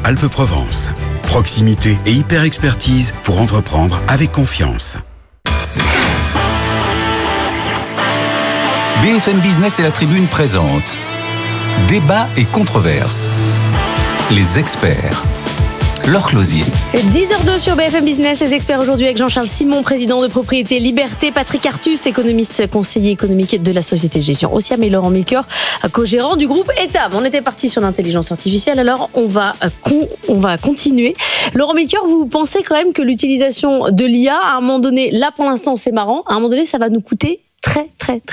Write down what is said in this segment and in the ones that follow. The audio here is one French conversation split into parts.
Alpes-Provence. Proximité et hyper-expertise pour entreprendre avec confiance. BFM Business et la Tribune présentent Débat et controverses. Les experts. Laure Closier. 10h02 sur BFM Business, les experts aujourd'hui avec Jean-Charles Simon, président de Propriété Liberté, Patrick Artus, économiste, conseiller économique de la société de gestion Osiam, et Laurent Milker, co-gérant du groupe Etam. On était parti sur l'intelligence artificielle, alors on va continuer. Laurent Milker, vous pensez quand même que l'utilisation de l'IA, à un moment donné, là pour l'instant c'est marrant, à un moment donné ça va nous coûter très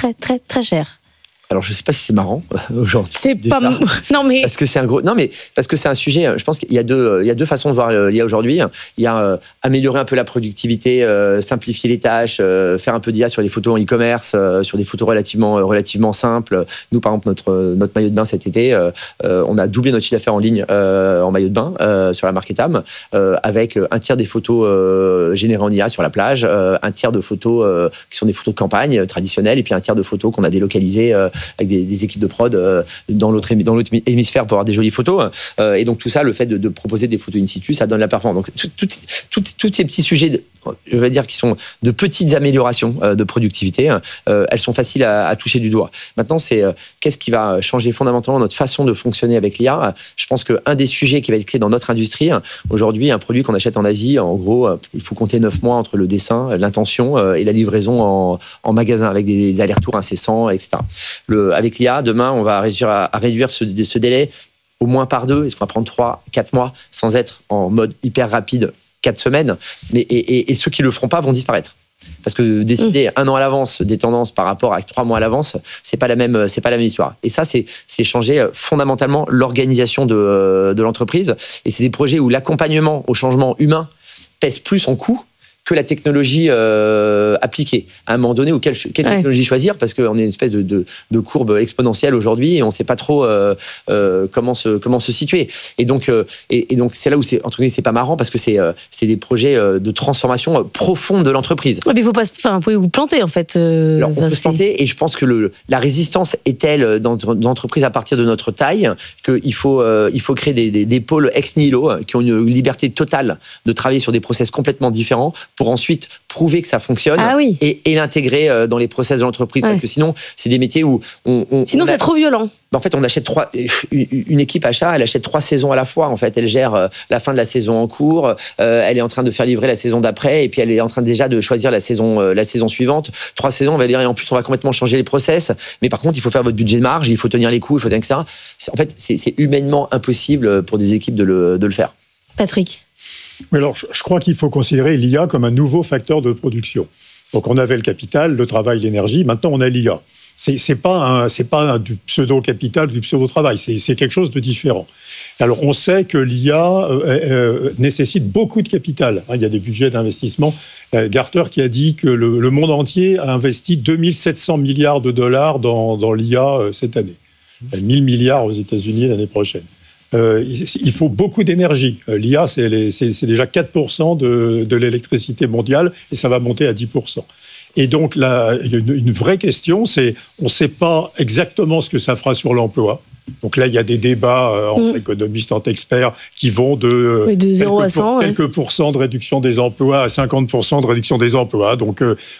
cher? Alors, je ne sais pas si c'est marrant aujourd'hui. C'est déjà. Pas... Non, mais... Parce que c'est un gros... Non, mais parce que c'est un sujet... Je pense qu'il y a deux façons de voir l'IA aujourd'hui. Il y a améliorer un peu la productivité, simplifier les tâches, faire un peu d'IA sur les photos en e-commerce, sur des photos relativement simples. Nous, par exemple, notre maillot de bain cet été, on a doublé notre chiffre d'affaires en ligne en maillot de bain sur la marque Etam, avec un tiers des photos générées en IA sur la plage, un tiers de photos qui sont des photos de campagne traditionnelles, et puis un tiers de photos qu'on a délocalisées avec des équipes de prod dans l'autre hémisphère pour avoir des jolies photos. Et donc tout ça, le fait de proposer des photos in situ, ça donne la performance. Donc tous ces petits sujets, je vais dire, qui sont de petites améliorations de productivité, elles sont faciles à toucher du doigt. Maintenant, c'est qu'est-ce qui va changer fondamentalement notre façon de fonctionner avec l'IA. Je pense qu'un des sujets qui va être clé dans notre industrie, aujourd'hui, un produit qu'on achète en Asie, en gros, il faut compter 9 mois entre le dessin, l'intention et la livraison en magasin, avec des allers-retours incessants, etc. Avec l'IA, demain, on va réussir à réduire ce délai au moins par 2. Est-ce qu'on va prendre 3-4 mois sans être en mode hyper rapide, 4 semaines, et ceux qui ne le feront pas vont disparaître. Parce que décider 1 an à l'avance des tendances par rapport à 3 mois à l'avance, c'est pas la même histoire. Et ça, c'est changer fondamentalement l'organisation de l'entreprise. Et c'est des projets où l'accompagnement au changement humain pèse plus en coût que la technologie appliquée. À un moment donné, quelle technologie choisir, parce qu'on est une espèce de courbe exponentielle aujourd'hui et on ne sait pas trop comment se situer. Et donc c'est là où c'est pas marrant, parce que c'est des projets de transformation profonde de l'entreprise. Ouais, mais vous pouvez vous planter en fait. Alors, on peut se planter, et je pense que la résistance est telle dans l'entreprise à partir de notre taille qu'il faut créer des pôles ex nihilo qui ont une liberté totale de travailler sur des process complètement différents, pour ensuite prouver que ça fonctionne et l'intégrer dans les process de l'entreprise. Ouais. Parce que sinon, c'est des métiers où... Sinon, c'est trop violent. En fait, on achète une équipe achat, elle achète 3 saisons à la fois. En fait, elle gère la fin de la saison en cours, elle est en train de faire livrer la saison d'après, et puis elle est en train déjà de choisir la saison suivante. 3 saisons, on va dire, et en plus, on va complètement changer les process. Mais par contre, il faut faire votre budget de marge, il faut tenir les coûts, il faut tenir etc. En fait, c'est humainement impossible pour des équipes de le faire. Patrick. Oui, alors, je crois qu'il faut considérer l'IA comme un nouveau facteur de production. Donc, on avait le capital, le travail, l'énergie. Maintenant, on a l'IA. C'est pas du pseudo-capital, du pseudo-travail. C'est quelque chose de différent. Alors, on sait que l'IA nécessite beaucoup de capital. Il y a des budgets d'investissement. Gartner qui a dit que le monde entier a investi 2700 milliards de dollars dans l'IA cette année. 1000 milliards aux États-Unis l'année prochaine. Il faut beaucoup d'énergie. L'IA, c'est déjà 4% de l'électricité mondiale, et ça va monter à 10%. Et donc, là, il y a une vraie question, c'est on ne sait pas exactement ce que ça fera sur l'emploi. Donc là, il y a des débats entre économistes, entre experts, qui vont de 0 à 100, quelques pourcents de réduction des emplois à 50% de réduction des emplois. Donc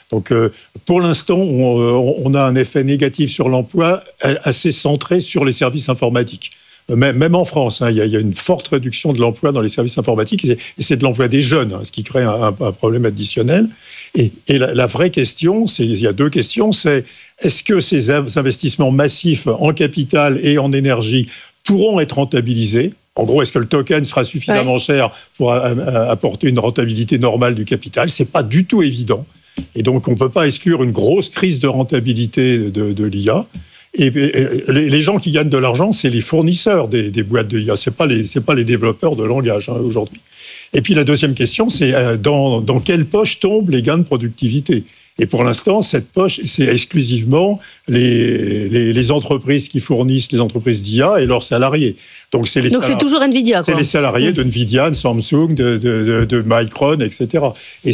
pour l'instant, on a un effet négatif sur l'emploi assez centré sur les services informatiques. Même en France, il y a une forte réduction de l'emploi dans les services informatiques, et c'est de l'emploi des jeunes, ce qui crée un problème additionnel. Et la vraie question, il y a 2 questions, c'est est-ce que ces investissements massifs en capital et en énergie pourront être rentabilisés ? En gros, est-ce que le token sera suffisamment cher pour apporter une rentabilité normale du capital ? C'est pas du tout évident. Et donc, on ne peut pas exclure une grosse crise de rentabilité de l'IA. Et les gens qui gagnent de l'argent, c'est les fournisseurs des boîtes de l'IA. C'est pas les développeurs de langage aujourd'hui. Et puis la deuxième question, c'est dans quelle poche tombent les gains de productivité ? Et pour l'instant, cette poche, c'est exclusivement les entreprises qui fournissent les entreprises d'IA et leurs salariés. Donc c'est toujours Nvidia, quoi. C'est les salariés de Nvidia, de Samsung, de Micron, etc. Et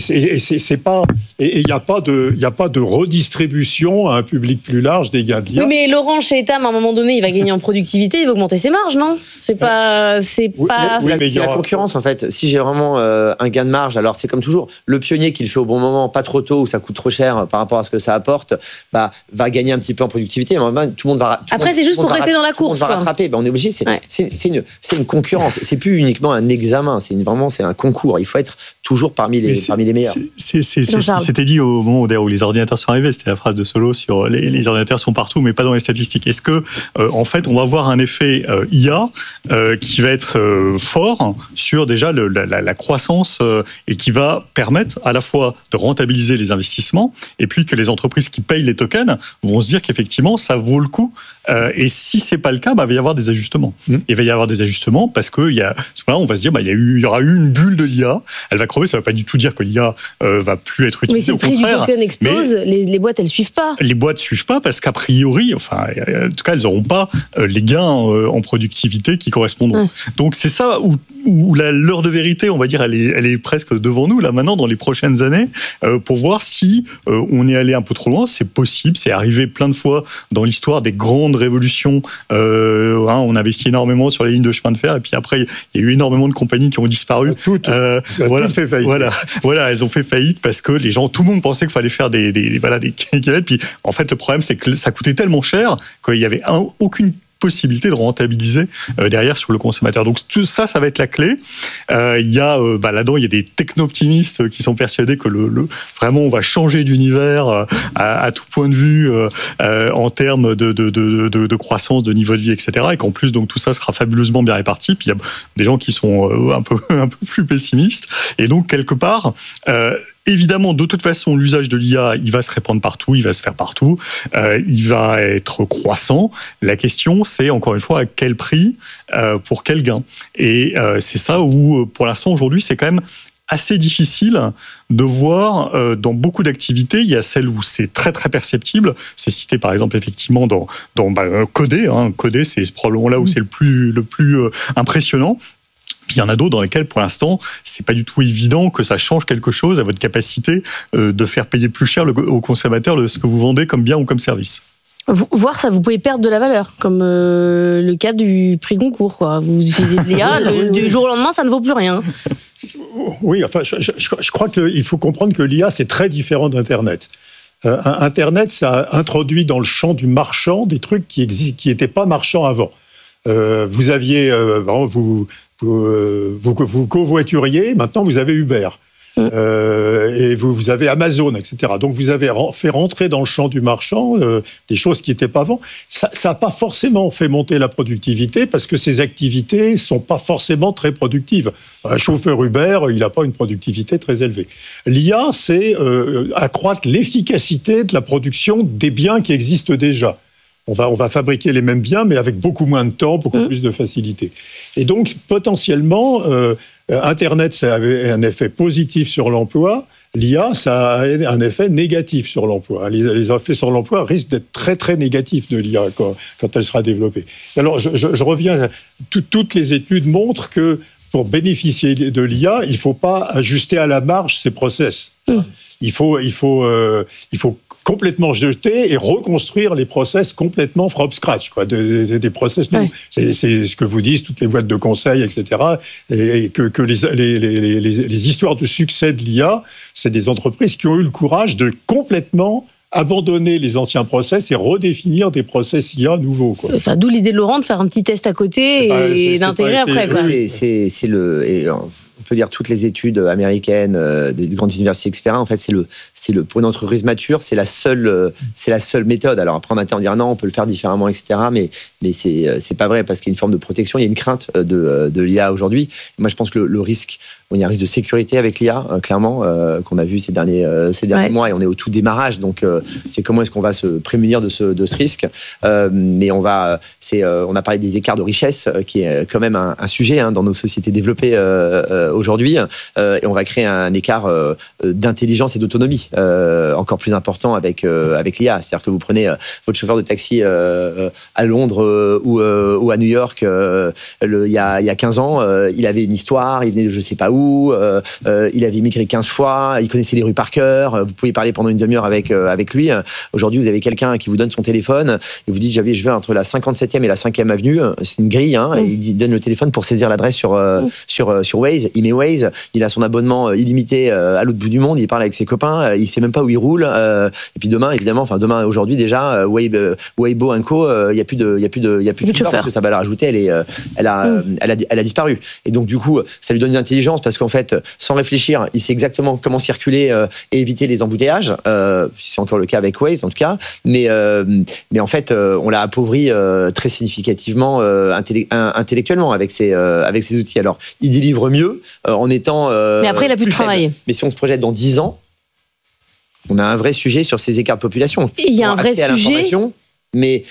il n'y a pas de redistribution à un public plus large des gains de l'IA. Oui, mais Laurent, chez Etam, à un moment donné, il va gagner en productivité, il va augmenter ses marges, non ? C'est pas. C'est la concurrence, en fait. Si j'ai vraiment un gain de marge, alors c'est comme toujours, le pionnier qui le fait au bon moment, pas trop tôt, où ça coûte trop cher par rapport à ce que ça apporte, va gagner un petit peu en productivité. Tout le monde va. Après, c'est juste pour rester dans la course. On va rattraper. On est obligé. C'est une concurrence. C'est plus uniquement un examen. C'est un concours. Il faut être toujours parmi les meilleurs. C'était dit au moment où les ordinateurs sont arrivés. C'était la phrase de Solo sur les ordinateurs sont partout, mais pas dans les statistiques. Est-ce que, en fait, on va voir un effet IA qui va être fort sur déjà la croissance et qui va permettre à la fois de rentabiliser les investissements et puis que les entreprises qui payent les tokens vont se dire qu'effectivement ça vaut le coup. Et si c'est pas le cas, il va y avoir des ajustements. Il va y avoir des ajustements parce que on va se dire il y aura eu une bulle de l'IA, elle va crever. Ça va pas du tout dire que l'IA va plus être utilisée. Mais si le prix du token explose, les boîtes elles suivent pas. Les boîtes suivent pas parce qu'a priori, en tout cas, elles n'auront pas les gains en productivité qui correspondront. Donc c'est ça où l'heure de vérité, on va dire, elle est presque devant nous là maintenant dans les prochaines années pour voir si on est allé un peu trop loin. C'est possible, c'est arrivé plein de fois dans l'histoire des grandes révolutions. On investit énormément sur les lignes de chemin de fer et puis après il y a eu énormément de compagnies qui ont disparu. Toutes fait faillite. Voilà, elles ont fait faillite parce que tout le monde pensait qu'il fallait faire des kilomètres. Puis en fait le problème c'est que ça coûtait tellement cher qu'il y avait aucune possibilité de rentabiliser derrière sur le consommateur. Donc tout ça, ça va être la clé. Il y a là-dedans, il y a des techno-optimistes qui sont persuadés que vraiment on va changer d'univers à tout point de vue en termes de croissance, de niveau de vie, etc. Et qu'en plus, donc tout ça sera fabuleusement bien réparti. Puis il y a des gens qui sont un peu plus pessimistes. Et donc quelque part. Évidemment, de toute façon, l'usage de l'IA, il va se répandre partout, il va se faire partout, il va être croissant. La question, c'est encore une fois à quel prix, pour quel gain. Et c'est ça où, pour l'instant, aujourd'hui, c'est quand même assez difficile de voir dans beaucoup d'activités. Il y a celles où c'est très très perceptible. C'est cité par exemple effectivement dans Coder. Coder, c'est probablement là où c'est le plus impressionnant. Puis il y en a d'autres dans lesquels, pour l'instant, c'est pas du tout évident que ça change quelque chose à votre capacité de faire payer plus cher au consommateur ce que vous vendez comme bien ou comme service. Voir ça, vous pouvez perdre de la valeur, comme le cas du prix Goncourt, quoi. Vous utilisez de l'IA, du jour au lendemain, ça ne vaut plus rien. Oui, enfin, je crois qu'il faut comprendre que l'IA, c'est très différent d'Internet. Internet, ça a introduit dans le champ du marchand des trucs qui n'étaient pas marchands avant. Vous aviez... Vous covoituriez, maintenant vous avez Uber. Et vous avez Amazon, etc. Donc vous avez fait rentrer dans le champ du marchand des choses qui n'étaient pas avant. Ça n'a pas forcément fait monter la productivité parce que ces activités ne sont pas forcément très productives. Un chauffeur Uber, il n'a pas une productivité très élevée. L'IA, c'est accroître l'efficacité de la production des biens qui existent déjà. On va fabriquer les mêmes biens, mais avec beaucoup moins de temps, beaucoup plus de facilité. Et donc, potentiellement, Internet, ça avait un effet positif sur l'emploi. L'IA, ça a un effet négatif sur l'emploi. Les effets sur l'emploi risquent d'être très, très négatifs de l'IA quand elle sera développée. Alors, je reviens, toutes les études montrent que pour bénéficier de l'IA, il ne faut pas ajuster à la marge ces process. Il faut complètement jeter et reconstruire les process complètement from scratch, quoi, des process nouveaux. C'est ce que vous disent toutes les boîtes de conseil, etc. Et que les histoires de succès de l'IA, c'est des entreprises qui ont eu le courage de complètement abandonner les anciens process et redéfinir des process IA nouveaux, quoi. Enfin, d'où l'idée de Laurent de faire un petit test à côté et d'intégrer après, quoi. On peut dire toutes les études américaines, des grandes universités, etc. En fait, pour une entreprise mature, c'est la seule méthode. Alors après, on a tendance à dire non, on peut le faire différemment, etc. Mais c'est pas vrai parce qu'il y a une forme de protection, il y a une crainte de l'IA aujourd'hui. Moi, je pense que le risque, il y a un risque de sécurité avec l'IA, clairement, qu'on a vu ces derniers mois, et on est au tout démarrage. Donc, c'est comment est-ce qu'on va se prémunir de ce risque. Mais on a parlé des écarts de richesse, qui est quand même un sujet dans nos sociétés développées aujourd'hui, et on va créer un écart d'intelligence et d'autonomie encore plus important avec l'IA. C'est-à-dire que vous prenez votre chauffeur de taxi à Londres ou à New York il y a 15 ans, il avait une histoire, il venait de je sais pas où, il avait migré 15 fois, il connaissait les rues par cœur, vous pouvez parler pendant une demi-heure avec lui. Aujourd'hui, vous avez quelqu'un qui vous donne son téléphone et vous dit je vais entre la 57e et la 5e avenue, c'est une grille, et il donne le téléphone pour saisir l'adresse sur Waze, il met Waze, il a son abonnement illimité à l'autre bout du monde, il parle avec ses copains, il sait même pas où il roule, et puis demain, évidemment, aujourd'hui déjà, Weibo & Co, il y a plus de chauffeur parce que sa valeur ajoutée, elle a disparu. Et donc du coup, ça lui donne une intelligence parce qu'en fait, sans réfléchir, il sait exactement comment circuler et éviter les embouteillages. C'est encore le cas avec Waze en tout cas, mais en fait, on l'a appauvri très significativement intellectuellement avec ces outils. Alors, il délivre mieux en étant mais après, il a plus de travail. Faible. Mais si on se projette dans 10 ans, on a un vrai sujet sur ces écarts de population. Il y a un vrai sujet, mais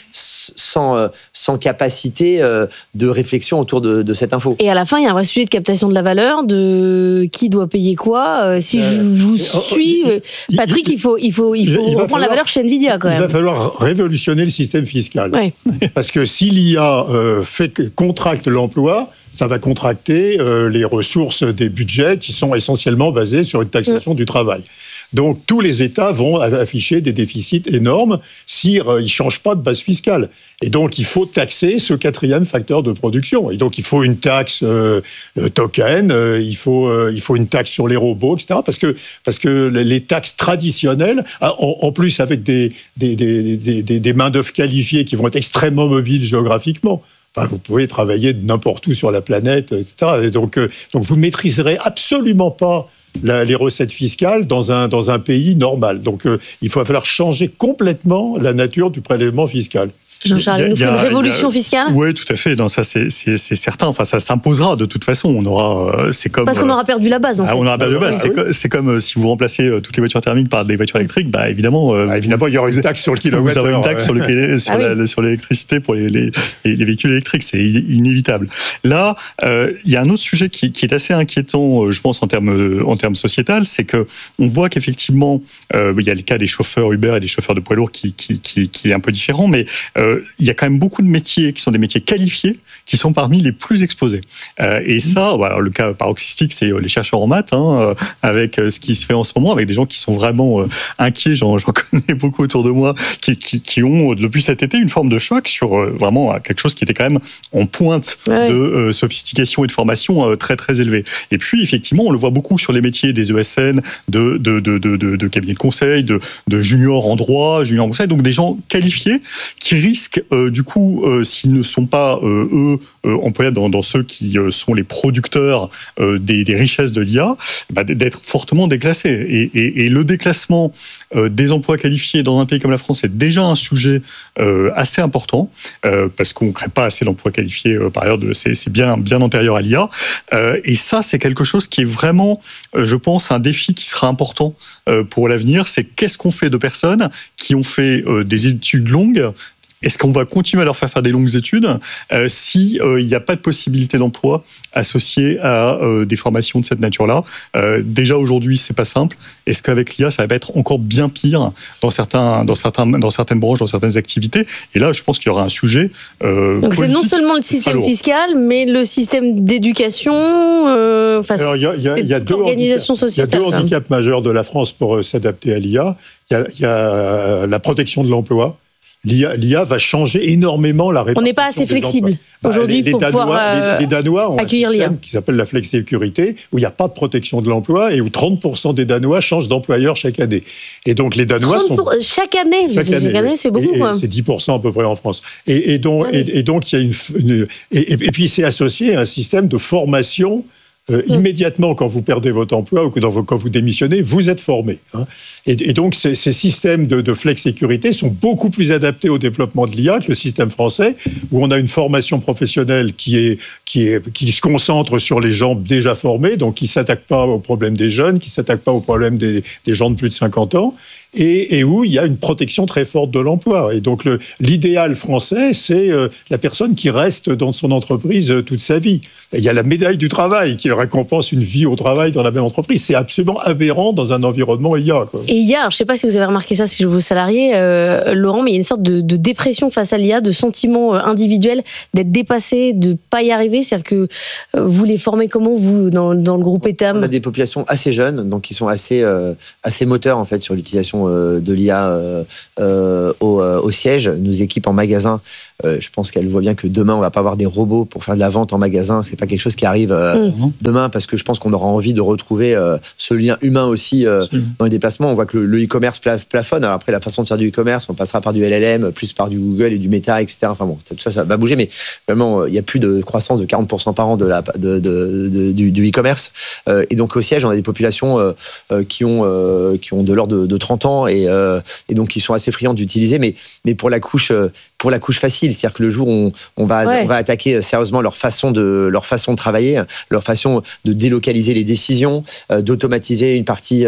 sans capacité de réflexion autour de cette info. Et à la fin, il y a un vrai sujet de captation de la valeur, de qui doit payer quoi. Si je vous suis, Patrick, il faut reprendre la valeur chez Nvidia quand même. Il va falloir révolutionner le système fiscal. Ouais. Parce que si l'IA contracte l'emploi, ça va contracter les ressources des budgets qui sont essentiellement basés sur une taxation du travail. Donc, tous les États vont afficher des déficits énormes s'ils ne changent pas de base fiscale. Et donc, il faut taxer ce 4e facteur de production. Et donc, il faut une taxe token, il faut une taxe sur les robots, etc. Parce que les taxes traditionnelles, en plus avec des main-d'œuvre qualifiées qui vont être extrêmement mobiles géographiquement, enfin, vous pouvez travailler de n'importe où sur la planète, etc. Et donc vous ne maîtriserez absolument pas les recettes fiscales dans un pays normal. Donc, il va falloir changer complètement la nature du prélèvement fiscal. Jean-Charles, il nous faut une révolution fiscale ? Oui, tout à fait. Non, ça, c'est certain. Enfin, ça s'imposera de toute façon. On aura, c'est comme. Parce qu'on aura perdu la base, en fait. On aura perdu la base. C'est comme si vous remplacez toutes les voitures thermiques par des voitures électriques. Évidemment, il y aura une taxe sur le kilowattheure. Vous aurez une taxe sur l'électricité pour les véhicules électriques. C'est inévitable. Là, il y a un autre sujet qui est assez inquiétant, je pense, en termes sociétal, c'est que on voit qu'effectivement, il y a le cas des chauffeurs Uber et des chauffeurs de poids lourds qui est un peu différent, mais il y a quand même beaucoup de métiers qui sont des métiers qualifiés, qui sont parmi les plus exposés. Et ça, voilà, le cas paroxystique, c'est les chercheurs en maths, avec ce qui se fait en ce moment, avec des gens qui sont vraiment inquiets. J'en connais beaucoup autour de moi, qui ont, depuis cet été, une forme de choc sur vraiment quelque chose qui était quand même en pointe de sophistication et de formation très, très élevée. Et puis, effectivement, on le voit beaucoup sur les métiers des ESN, de cabinets de conseil, de juniors en droit, juniors en conseil, donc des gens qualifiés qui risquent, du coup, s'ils ne sont pas, eux, employés dans ceux qui sont les producteurs des richesses de l'IA, d'être fortement déclassés. Et le déclassement des emplois qualifiés dans un pays comme la France est déjà un sujet assez important, parce qu'on ne crée pas assez d'emplois qualifiés, par ailleurs, c'est bien antérieur à l'IA. Et ça, c'est quelque chose qui est vraiment, je pense, un défi qui sera important pour l'avenir. C'est qu'est-ce qu'on fait de personnes qui ont fait des études longues. Est-ce qu'on va continuer à leur faire des longues études si il n'y a pas de possibilité d'emploi associée à des formations de cette nature-là? Déjà aujourd'hui, c'est pas simple. Est-ce qu'avec l'IA, ça va être encore bien pire dans certaines branches, dans certaines activités? Et là, je pense qu'il y aura un sujet. Donc c'est non seulement le système fiscal, mais le système d'éducation. Alors il y a deux handicaps majeurs de la France pour s'adapter à l'IA. Il y a la protection de l'emploi. L'IA va changer énormément la répartition. On n'est pas assez flexible aujourd'hui pour pouvoir les Danois ont accueillir un système l'IA qui s'appelle la flexsécurité, où il n'y a pas de protection de l'emploi et où 30% des Danois changent d'employeur chaque année. Et donc les Danois chaque année, c'est beaucoup. C'est 10% à peu près en France. Et donc il y a et puis c'est associé à un système de formation. Immédiatement, quand vous perdez votre emploi ou quand vous démissionnez, vous êtes formé. Et donc, ces systèmes de flex-sécurité sont beaucoup plus adaptés au développement de l'IA que le système français, où on a une formation professionnelle qui se concentre sur les gens déjà formés, donc qui ne s'attaque pas aux problèmes des jeunes, qui ne s'attaque pas aux problèmes des gens de plus de 50 ans. et où il y a une protection très forte de l'emploi. Et donc l'idéal français, c'est la personne qui reste dans son entreprise toute sa vie. Et il y a la médaille du travail qui récompense une vie au travail dans la même entreprise. C'est absolument aberrant dans un environnement IA, quoi. Et IA, alors je ne sais pas si vous avez remarqué ça chez vos salariés, Laurent, mais il y a une sorte de dépression face à l'IA, de sentiment individuel, d'être dépassé, de ne pas y arriver. C'est-à-dire que vous les formez comment, vous, dans le groupe ETAM ? On a des populations assez jeunes, donc qui sont assez moteurs en fait sur l'utilisation de l'IA au siège. Nos équipes en magasin, je pense qu'elles voient bien que demain on va pas avoir des robots pour faire de la vente en magasin. C'est pas quelque chose qui arrive demain, parce que je pense qu'on aura envie de retrouver ce lien humain aussi dans les déplacements. On voit que le e-commerce plafonne. Alors après, la façon de faire du e-commerce, on passera par du LLM, plus par du Google et du Meta, etc. Enfin bon, tout ça va bouger, mais vraiment il y a plus de croissance de 40% par an du e-commerce. Et donc au siège, on a des populations qui ont de l'ordre de 30 ans et donc qui sont assez friandes d'utiliser, mais pour la couche facile, c'est-à-dire que le jour où on va attaquer sérieusement leur façon de travailler, leur façon de délocaliser les décisions, d'automatiser une partie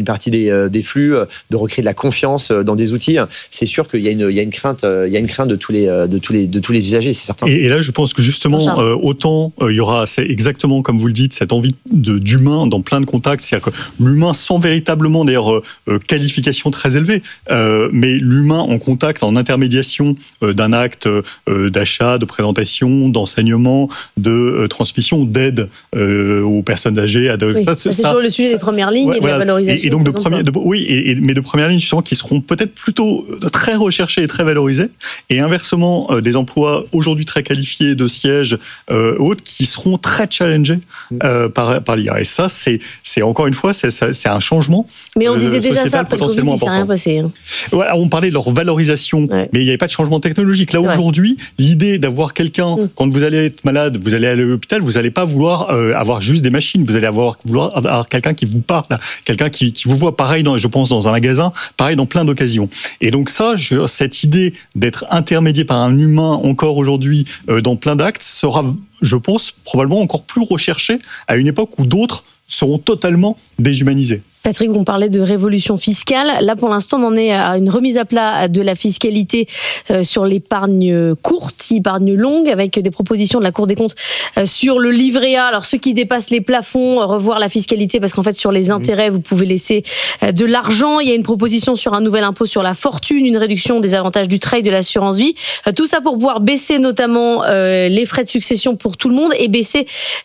des flux, de recréer de la confiance dans des outils. C'est sûr qu'il y a une crainte de tous les usagers, c'est certain. Et là, je pense que justement, autant il y aura, c'est exactement comme vous le dites, cette envie d'humain dans plein de contacts, c'est-à-dire que l'humain sans véritablement d'ailleurs qualification très élevée, mais l'humain en contact, en intermédiation d'un acte d'achat, de présentation, d'enseignement, de transmission, d'aide aux personnes âgées. C'est toujours le sujet des premières lignes et de la valorisation. Et donc de premières lignes justement qui seront peut-être plutôt très recherchées et très valorisées, et inversement des emplois aujourd'hui très qualifiés de sièges autres qui seront très challengés par l'IA. Et ça, c'est encore une fois, c'est un changement. Mais on disait déjà ça après le Covid, il s'est rien passé. Voilà, on parlait de leur valorisation, mais il n'y avait pas de changement technologique. Là, aujourd'hui, l'idée d'avoir quelqu'un, quand vous allez être malade, vous allez aller à l'hôpital, vous n'allez pas vouloir avoir juste des machines, vous allez vouloir avoir quelqu'un qui vous parle, quelqu'un qui vous voit, pareil, je pense, dans un magasin, pareil, dans plein d'occasions. Et donc ça, cette idée d'être intermédié par un humain encore aujourd'hui dans plein d'actes sera, je pense, probablement encore plus recherchée à une époque où d'autres seront totalement déshumanisés. Patrick, on parlait de révolution fiscale. Là, pour l'instant, on en est à une remise à plat de la fiscalité sur l'épargne courte, l'épargne longue, avec des propositions de la Cour des comptes sur le livret A. Alors, ceux qui dépassent les plafonds, revoir la fiscalité, parce qu'en fait, sur les intérêts, vous pouvez laisser de l'argent. Il y a une proposition sur un nouvel impôt sur la fortune, une réduction des avantages du trade, de l'assurance vie. Tout ça pour pouvoir baisser notamment les frais de succession pour tout le monde et baisser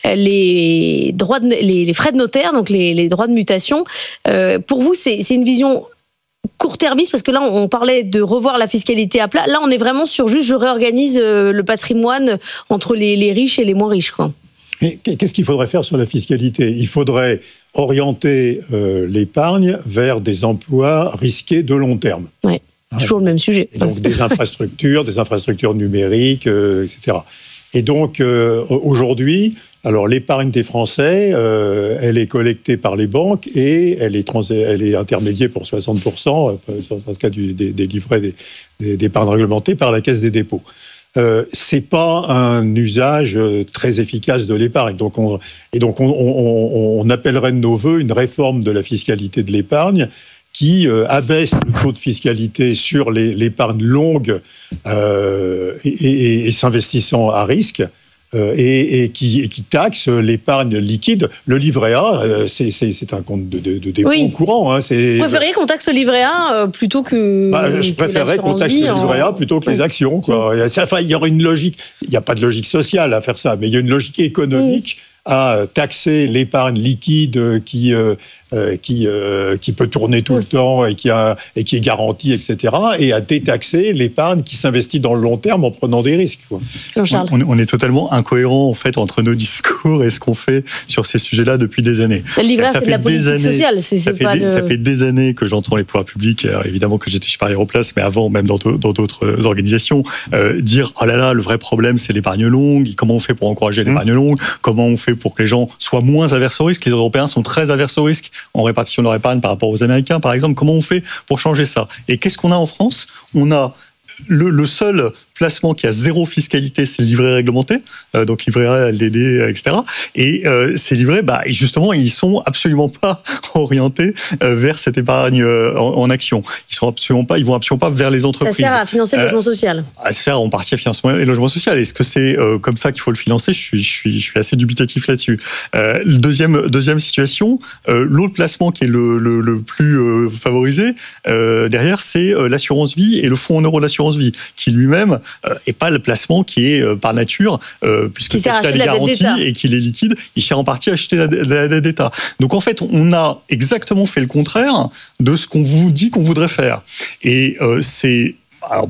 les frais de notaire, donc les droits de mutation. Pour vous, c'est une vision court-termiste, parce que là, on parlait de revoir la fiscalité à plat. Là, on est vraiment sur juste, je réorganise le patrimoine entre les riches et les moins riches, quoi. Mais qu'est-ce qu'il faudrait faire sur la fiscalité ? Il faudrait orienter l'épargne vers des emplois risqués de long terme. Ouais, toujours le même sujet. Et donc des infrastructures numériques, etc. Et donc, aujourd'hui, alors l'épargne des Français, elle est collectée par les banques et elle est intermédiée pour 60%, dans le cas des livrets d'épargne réglementée, par la Caisse des dépôts. C'est pas un usage très efficace de l'épargne. Donc on appellerait de nos voeux une réforme de la fiscalité de l'épargne qui abaisse le taux de fiscalité sur l'épargne longue et s'investissant à risque. Et qui taxe l'épargne liquide. Le livret A, c'est un compte de dépôt courant. Hein, vous préfériez qu'on taxe le livret A plutôt que je préférerais qu'on taxe le livret A plutôt que les actions, quoi. Enfin, il y aurait une logique. Il n'y a pas de logique sociale à faire ça, mais il y a une logique économique à taxer l'épargne liquide qui peut tourner tout le temps et qui est garantie, etc., et à détaxer l'épargne qui s'investit dans le long terme en prenant des risques, quoi. On est totalement incohérent en fait entre nos discours et ce qu'on fait sur ces sujets-là depuis des années. Le livret A, c'est de la politique sociale. Ça fait des années que j'entends les pouvoirs publics, alors évidemment que j'étais chez Paris Aéroplace, mais avant même dans d'autres organisations, dire « Oh là là, le vrai problème c'est l'épargne longue, comment on fait pour encourager l'épargne longue, comment on fait pour que les gens soient moins averses au risque. Les Européens sont très averses au risque en répartition de leur épargne par rapport aux Américains, par exemple. Comment on fait pour changer ça ? Et qu'est-ce qu'on a en France ? On a le seul placement qui a zéro fiscalité, c'est le livret réglementé, donc livret A, LDD, etc. Et ces livrets, justement, ils sont absolument pas orientés vers cette épargne en action. Ils vont absolument pas vers les entreprises. Ça sert à financer le logement social. Ça sert en partie à financer le logement social. Est-ce que c'est comme ça qu'il faut le financer ? Je suis assez dubitatif là-dessus. Deuxième situation, l'autre placement qui est le plus favorisé derrière, c'est l'assurance vie et le fonds en euros d'assurance vie, qui lui-même est pas le placement qui est par nature, puisque le capital est garanti et qu'il est liquide, il sert en partie à acheter la dette d'État. Donc en fait, on a exactement fait le contraire de ce qu'on vous dit qu'on voudrait faire. Et c'est... Alors,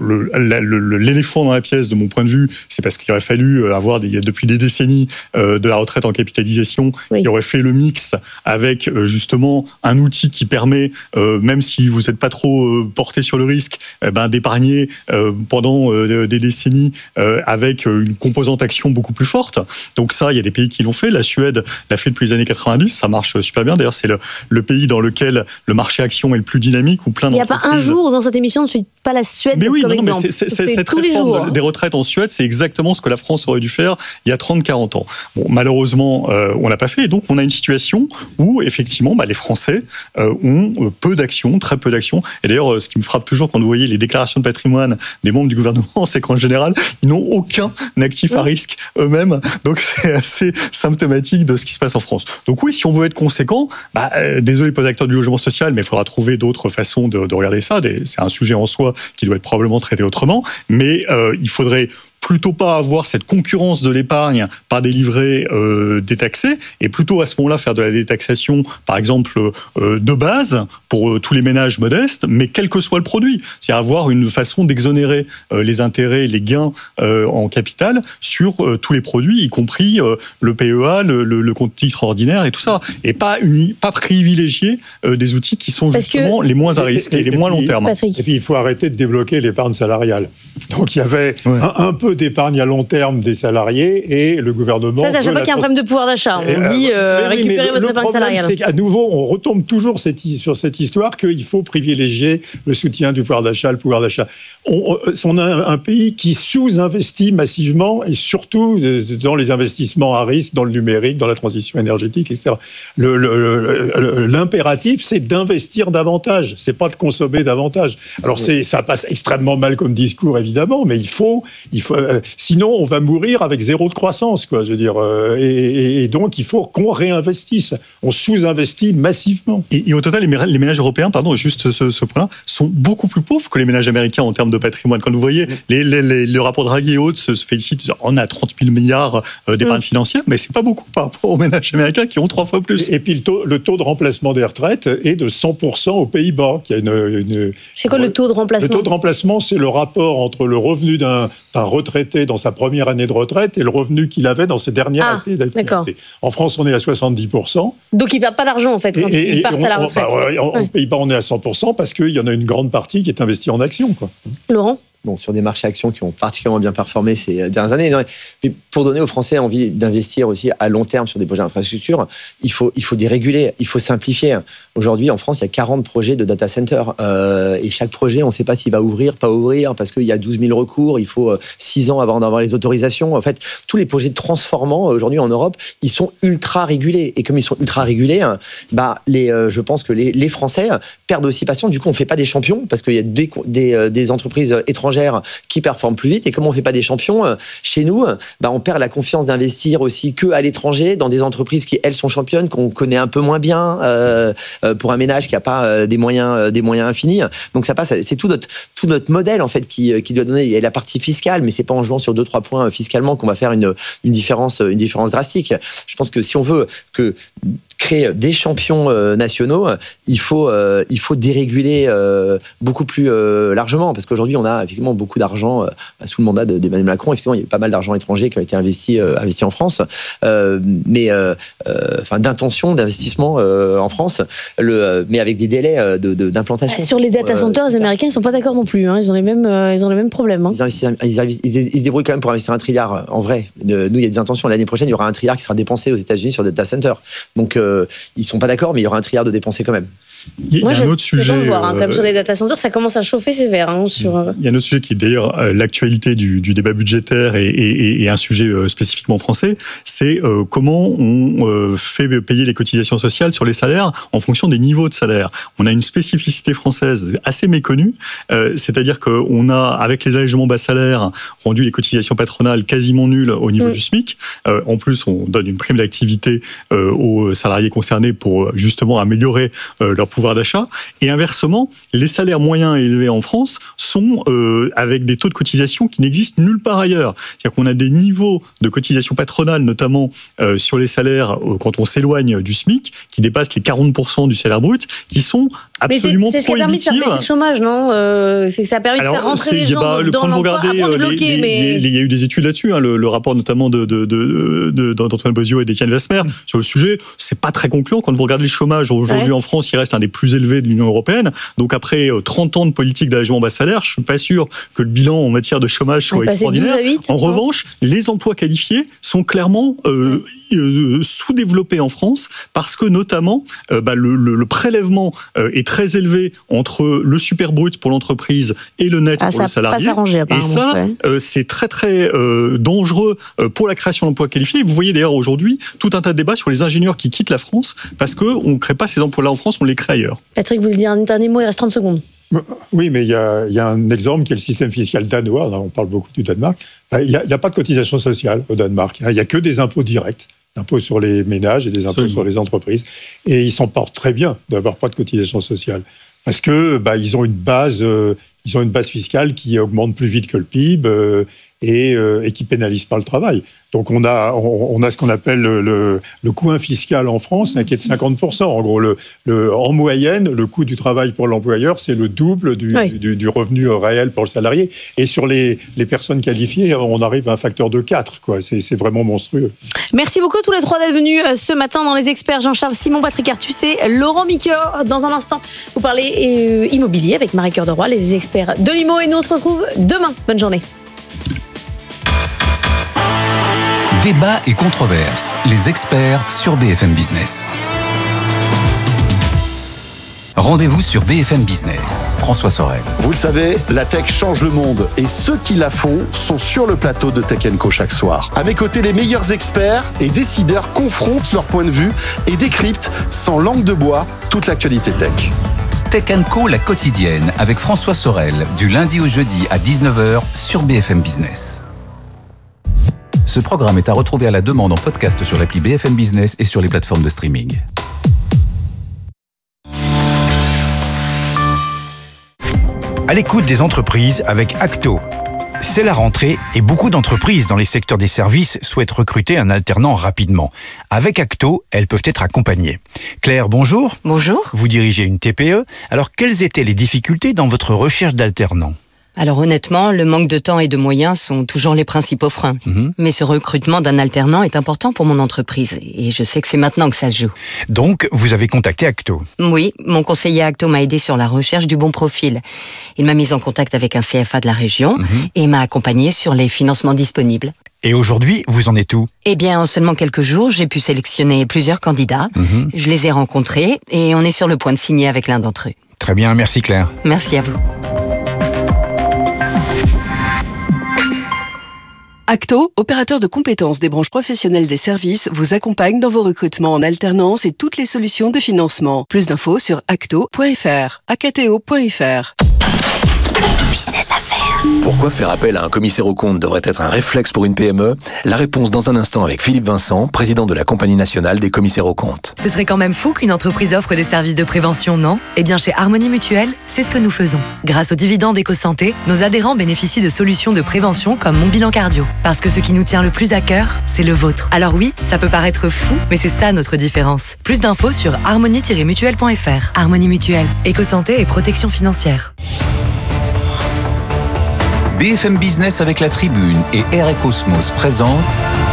l'éléphant dans la pièce, de mon point de vue, c'est parce qu'il aurait fallu avoir depuis des décennies de la retraite en capitalisation, qui aurait fait le mix avec justement un outil qui permet, même si vous n'êtes pas trop porté sur le risque, d'épargner pendant des décennies avec une composante action beaucoup plus forte. Donc ça, il y a des pays qui l'ont fait. La Suède l'a fait depuis les années 90, ça marche super bien. D'ailleurs, c'est le pays dans lequel le marché action est le plus dynamique. Où plein il n'y a pas un jour dans cette émission, ne suit pas la Suède comme exemple. Mais cette réforme des retraites en Suède, c'est exactement ce que la France aurait dû faire il y a 30-40 ans. Bon, malheureusement, on l'a pas fait. Et donc, on a une situation où, effectivement, les Français ont peu d'actions, très peu d'actions. Et d'ailleurs, ce qui me frappe toujours quand vous voyez les déclarations de patrimoine des membres du gouvernement, c'est qu'en général, ils n'ont aucun actif à risque eux-mêmes. Donc, c'est assez symptomatique de ce qui se passe en France. Donc oui, si on veut être conséquent, désolé pour les acteurs du logement social, mais il faudra trouver d'autres façons de regarder ça. C'est un sujet en soi qui doit être probablement traité autrement, mais il faudrait plutôt pas avoir cette concurrence de l'épargne par des livrets détaxés, et plutôt à ce moment-là faire de la détaxation, par exemple, de base pour tous les ménages modestes, mais quel que soit le produit. C'est avoir une façon d'exonérer les intérêts, les gains en capital sur tous les produits, y compris le PEA, le compte titre ordinaire et tout ça, et pas privilégier des outils qui sont justement les moins à risque et les moins long terme. Patrick. Et puis il faut arrêter de débloquer l'épargne salariale. Donc il y avait un peu d'épargne à long terme des salariés et le gouvernement... Ça, c'est à chaque fois qu'il y a un problème de pouvoir d'achat. On dit récupérez votre épargne salariale. C'est qu'à nouveau, on retombe toujours sur cette histoire qu'il faut privilégier le soutien du pouvoir d'achat, le pouvoir d'achat. On a un pays qui sous-investit massivement, et surtout dans les investissements à risque, dans le numérique, dans la transition énergétique, etc. L'impératif, c'est d'investir davantage, c'est pas de consommer davantage. Alors ça passe extrêmement mal comme discours, évidemment, mais il faut sinon on va mourir avec zéro de croissance, quoi. Je veux dire, et donc il faut qu'on réinvestisse. On sous-investit massivement. Et au total, les ménages européens, juste ce point-là, sont beaucoup plus pauvres que les ménages américains en termes de patrimoine. Quand vous voyez le rapport Draghi et autres se félicitent, on a 30 000 milliards d'épargne financière, mais c'est pas beaucoup par rapport aux ménages américains qui ont 3 fois plus. Et puis le taux de remplacement des retraites est de 100% aux Pays-Bas. C'est quoi le taux de remplacement ? Le taux de remplacement, c'est le rapport entre le revenu d'un retraité dans sa première année de retraite et le revenu qu'il avait dans ses dernières années d'activité. En France, on est à 70%. Donc ils ne perdent pas d'argent, en fait, quand ils partent à la retraite. En Pays-Bas, on est à 100% parce qu'il y en a une grande partie qui est investie en actions, quoi. Laurent ? Bon, sur des marchés actions qui ont particulièrement bien performé ces dernières années. Mais pour donner aux Français envie d'investir aussi à long terme sur des projets d'infrastructure, il faut déréguler, il faut simplifier. Aujourd'hui, en France, il y a 40 projets de data center. Et chaque projet, on ne sait pas s'il va ouvrir, pas ouvrir, parce qu'il y a 12 000 recours, il faut 6 ans avant d'avoir les autorisations. En fait, tous les projets de transformement, aujourd'hui en Europe, ils sont ultra régulés. Et comme ils sont ultra régulés, je pense que les Français perdent aussi patience. Du coup, on ne fait pas des champions, parce qu'il y a des entreprises étrangères qui performent plus vite, et comme on ne fait pas des champions chez nous, on perd la confiance d'investir aussi qu'à l'étranger dans des entreprises qui elles sont championnes, qu'on connaît un peu moins bien pour un ménage qui n'a pas des moyens infinis. Donc ça passe, c'est tout notre modèle en fait qui doit donner. Il y a la partie fiscale, mais c'est pas en jouant sur 2-3 points fiscalement qu'on va faire une différence drastique. Je pense que si on veut créer des champions nationaux, il faut déréguler beaucoup plus largement, parce qu'aujourd'hui on a effectivement beaucoup d'argent sous le mandat d'Emmanuel Macron. Effectivement, il y a pas mal d'argent étranger qui a été investi en France, mais d'intention d'investissement en France, mais avec des délais d'implantation. Sur les data centers, les Américains ne sont pas d'accord non plus. Ils ont les mêmes problèmes. Hein. Ils se débrouillent quand même pour investir 1 trilliard en vrai. Nous, il y a des intentions. L'année prochaine, il y aura 1 trilliard qui sera dépensé aux États-Unis sur des data centers. Donc, ils ne sont pas d'accord, mais il y aura 1 trilliard de dépensés quand même. Moi, un autre sujet. Voir, comme sur les data centers, ça commence à chauffer sévère. Il y a un autre sujet qui est d'ailleurs l'actualité du débat budgétaire et un sujet spécifiquement français, c'est comment on fait payer les cotisations sociales sur les salaires en fonction des niveaux de salaire. On a une spécificité française assez méconnue, c'est-à-dire qu'on a, avec les allégements bas salaires, rendu les cotisations patronales quasiment nulles au niveau du SMIC. En plus, on donne une prime d'activité aux salariés concernés pour justement améliorer leur pouvoir d'achat. Et inversement, les salaires moyens et élevés en France sont avec des taux de cotisation qui n'existent nulle part ailleurs. C'est-à-dire qu'on a des niveaux de cotisation patronale, notamment sur les salaires quand on s'éloigne du SMIC, qui dépassent les 40% du salaire brut, qui sont absolument prohibitifs. C'est ce qui a permis de faire baisser le chômage, non? C'est que ça a permis de faire rentrer les gens dans l'emploi. Il y a eu des études là-dessus, le rapport notamment d'Antoine Bozio et d'Étienne Vesmer sur le sujet. C'est pas très concluant quand vous regardez le chômage aujourd'hui en France, il reste un des plus élevés de l'Union européenne. Donc après 30 ans de politique d'allègement bas salaire, je suis pas sûr que le bilan en matière de chômage soit extraordinaire. En revanche, les emplois qualifiés sont clairement sous-développés en France parce que notamment le prélèvement est très élevé entre le super brut pour l'entreprise et le net pour le salarié. Et ça, c'est très très dangereux pour la création d'emplois qualifiés. Vous voyez d'ailleurs aujourd'hui tout un tas de débats sur les ingénieurs qui quittent la France parce qu'on ne crée pas ces emplois-là en France, on les crée ailleurs. Patrick, vous voulez dire un dernier mot, il reste 30 secondes. Oui, mais il y a un exemple qui est le système fiscal danois. On parle beaucoup du Danemark. Il n'y a pas de cotisation sociale au Danemark. Il n'y a que des impôts directs, impôts sur les ménages et des impôts sur les entreprises. Et ils s'en portent très bien d'avoir pas de cotisation sociale. Parce que ils ont une base fiscale qui augmente plus vite que le PIB et qui pénalise pas le travail. Donc on a ce qu'on appelle le coût fiscal en France, qui est de 50%. En gros, en moyenne, le coût du travail pour l'employeur, c'est le double du revenu réel pour le salarié. Et sur les personnes qualifiées, on arrive à un facteur de 4. C'est vraiment monstrueux. Merci beaucoup tous les trois d'être venus ce matin dans Les Experts. Jean-Charles Simon, Patrick Artus et Laurent Miqueur. Dans un instant, vous parlez immobilier avec Marie-Cœur de Roy, les experts de l'IMO. Et nous, on se retrouve demain. Bonne journée. Débat et controverses, les experts sur BFM Business. Rendez-vous sur BFM Business. François Sorel. Vous le savez, la tech change le monde et ceux qui la font sont sur le plateau de Tech & Co chaque soir. À mes côtés, les meilleurs experts et décideurs confrontent leur point de vue et décryptent sans langue de bois toute l'actualité tech. Tech & Co, la quotidienne, avec François Sorel, du lundi au jeudi à 19h sur BFM Business. Ce programme est à retrouver à la demande en podcast sur l'appli BFM Business et sur les plateformes de streaming. À l'écoute des entreprises avec Acto. C'est la rentrée et beaucoup d'entreprises dans les secteurs des services souhaitent recruter un alternant rapidement. Avec Acto, elles peuvent être accompagnées. Claire, bonjour. Bonjour. Vous dirigez une TPE. Alors, quelles étaient les difficultés dans votre recherche d'alternants ? Alors honnêtement, le manque de temps et de moyens sont toujours les principaux freins. Mais ce recrutement d'un alternant est important pour mon entreprise et je sais que c'est maintenant que ça se joue. Donc, vous avez contacté Acto ? Oui, mon conseiller Acto m'a aidé sur la recherche du bon profil. Il m'a mis en contact avec un CFA de la région et m'a accompagné sur les financements disponibles. Et aujourd'hui, vous en êtes où ? Eh bien, en seulement quelques jours, j'ai pu sélectionner plusieurs candidats. Je les ai rencontrés et on est sur le point de signer avec l'un d'entre eux. Très bien, merci Claire. Merci à vous. Acto, opérateur de compétences des branches professionnelles des services, vous accompagne dans vos recrutements en alternance et toutes les solutions de financement. Plus d'infos sur acto.fr, akto.fr. Business à faire. Pourquoi faire appel à un commissaire aux comptes devrait être un réflexe pour une PME ? La réponse dans un instant avec Philippe Vincent, président de la Compagnie nationale des commissaires aux comptes. Ce serait quand même fou qu'une entreprise offre des services de prévention, non ? Eh bien, chez Harmonie Mutuelle, c'est ce que nous faisons. Grâce aux dividendes Éco-Santé, nos adhérents bénéficient de solutions de prévention comme Mon Bilan Cardio. Parce que ce qui nous tient le plus à cœur, c'est le vôtre. Alors oui, ça peut paraître fou, mais c'est ça notre différence. Plus d'infos sur harmonie-mutuelle.fr. Harmonie Mutuelle, Éco-Santé et protection financière. BFM Business avec la Tribune et Air & Cosmos présente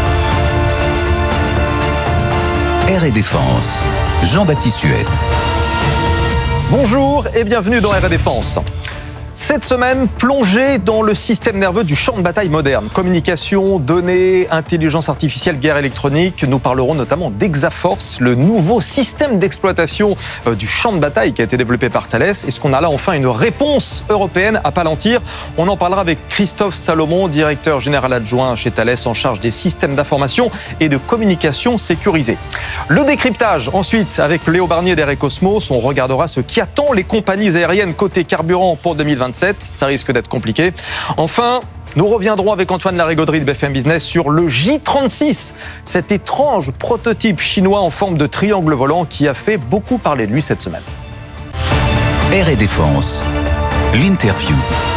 Air & Défense. Jean-Baptiste Huette. Bonjour et bienvenue dans Air & Défense. Cette semaine, plongée dans le système nerveux du champ de bataille moderne. Communication, données, intelligence artificielle, guerre électronique. Nous parlerons notamment d'Exaforce, le nouveau système d'exploitation du champ de bataille qui a été développé par Thales. Est-ce qu'on a là enfin une réponse européenne à Palantir? On en parlera avec Christophe Salomon, directeur général adjoint chez Thales en charge des systèmes d'information et de communication sécurisés. Le décryptage, ensuite, avec Léo Barnier d'Air et Cosmos. On regardera ce qui attend les compagnies aériennes côté carburant pour 2027. Ça risque d'être compliqué. Enfin, nous reviendrons avec Antoine Larigauderie de BFM Business sur le J36, cet étrange prototype chinois en forme de triangle volant qui a fait beaucoup parler de lui cette semaine. Air et Défense, l'interview.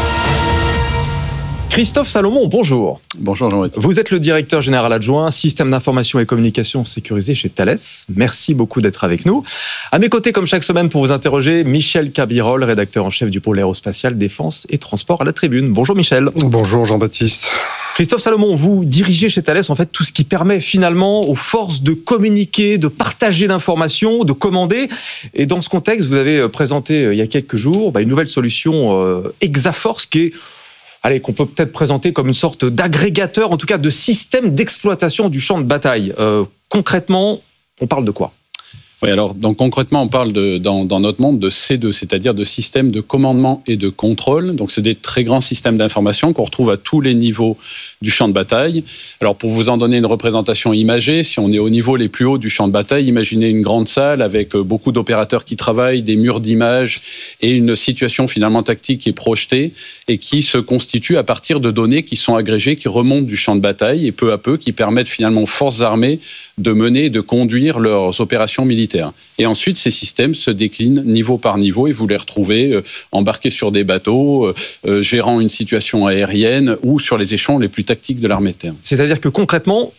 Christophe Salomon, bonjour. Bonjour Jean-Baptiste. Vous êtes le directeur général adjoint, système d'information et communication sécurisé chez Thales. Merci beaucoup d'être avec nous. À mes côtés, comme chaque semaine, pour vous interroger, Michel Cabirol, rédacteur en chef du pôle aérospatial, défense et transport à la Tribune. Bonjour Michel. Bonjour Jean-Baptiste. Christophe Salomon, vous dirigez chez Thales en fait tout ce qui permet finalement aux forces de communiquer, de partager l'information, de commander. Et dans ce contexte, vous avez présenté il y a quelques jours une nouvelle solution Exaforce qui est qu'on peut peut-être présenter comme une sorte d'agrégateur, en tout cas de système d'exploitation du champ de bataille. Concrètement, on parle de quoi ? Oui, alors donc concrètement, on parle dans notre monde de C2, c'est-à-dire de systèmes de commandement et de contrôle. Donc c'est des très grands systèmes d'information qu'on retrouve à tous les niveaux du champ de bataille. Alors pour vous en donner une représentation imagée, si on est au niveau les plus hauts du champ de bataille, imaginez une grande salle avec beaucoup d'opérateurs qui travaillent, des murs d'images et une situation finalement tactique qui est projetée et qui se constitue à partir de données qui sont agrégées, qui remontent du champ de bataille et peu à peu qui permettent finalement aux forces armées de mener et de conduire leurs opérations militaires. Et ensuite, ces systèmes se déclinent niveau par niveau et vous les retrouvez embarqués sur des bateaux, gérant une situation aérienne ou sur les échelons les plus tactiques de l'armée de terre. C'est-à-dire que concrètement,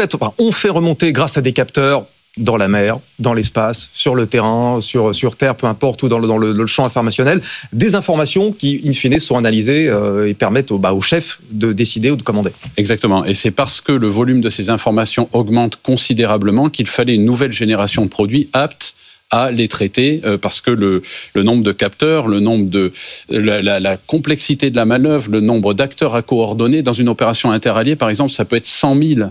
on fait remonter grâce à des capteurs dans la mer, dans l'espace, sur le terrain, sur terre, peu importe, ou dans le champ informationnel, des informations qui, in fine, sont analysées et permettent au chef de décider ou de commander. Exactement. Et c'est parce que le volume de ces informations augmente considérablement qu'il fallait une nouvelle génération de produits aptes à les traiter, parce que le nombre de capteurs, le nombre de la complexité de la manœuvre, le nombre d'acteurs à coordonner dans une opération interalliée, par exemple, ça peut être 100 000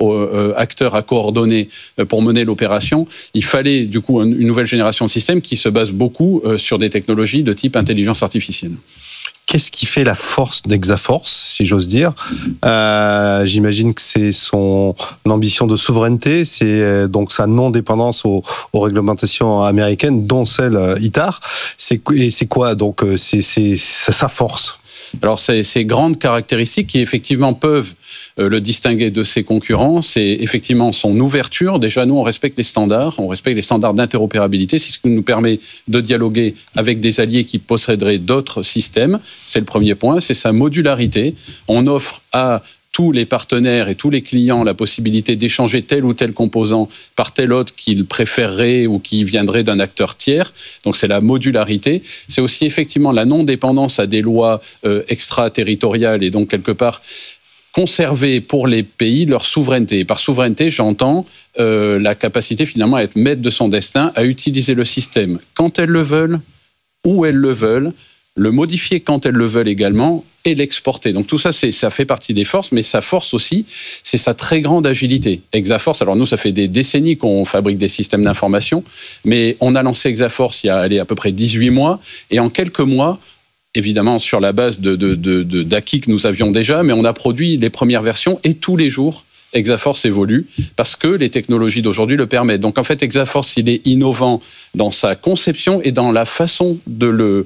acteurs à coordonner pour mener l'opération. Il fallait du coup une nouvelle génération de systèmes qui se base beaucoup sur des technologies de type intelligence artificielle. Qu'est-ce qui fait la force d'Exaforce, si j'ose dire ? J'imagine que c'est son ambition de souveraineté, c'est donc sa non-dépendance aux réglementations américaines, dont celle ITAR. C'est quoi donc c'est sa force ? Alors, ces grandes caractéristiques qui, effectivement, peuvent le distinguer de ses concurrents, c'est effectivement son ouverture. Déjà, nous, on respecte les standards d'interopérabilité. C'est ce qui nous permet de dialoguer avec des alliés qui posséderaient d'autres systèmes. C'est le premier point. C'est sa modularité. On offre à tous les partenaires et tous les clients la possibilité d'échanger tel ou tel composant par tel autre qu'ils préféreraient ou qui viendrait d'un acteur tiers. Donc c'est la modularité. C'est aussi effectivement la non-dépendance à des lois extraterritoriales et donc quelque part conserver pour les pays leur souveraineté. Et par souveraineté, j'entends la capacité finalement à être maître de son destin, à utiliser le système quand elles le veulent, où elles le veulent, le modifier quand elles le veulent également et l'exporter. Donc tout ça, ça fait partie des forces, mais sa force aussi, c'est sa très grande agilité. Exaforce, alors nous, ça fait des décennies qu'on fabrique des systèmes d'information, mais on a lancé Exaforce il y a à peu près 18 mois, et en quelques mois, évidemment sur la base d'acquis que nous avions déjà, mais on a produit les premières versions, et tous les jours, Exaforce évolue parce que les technologies d'aujourd'hui le permettent. Donc en fait, Exaforce, il est innovant dans sa conception et dans la façon de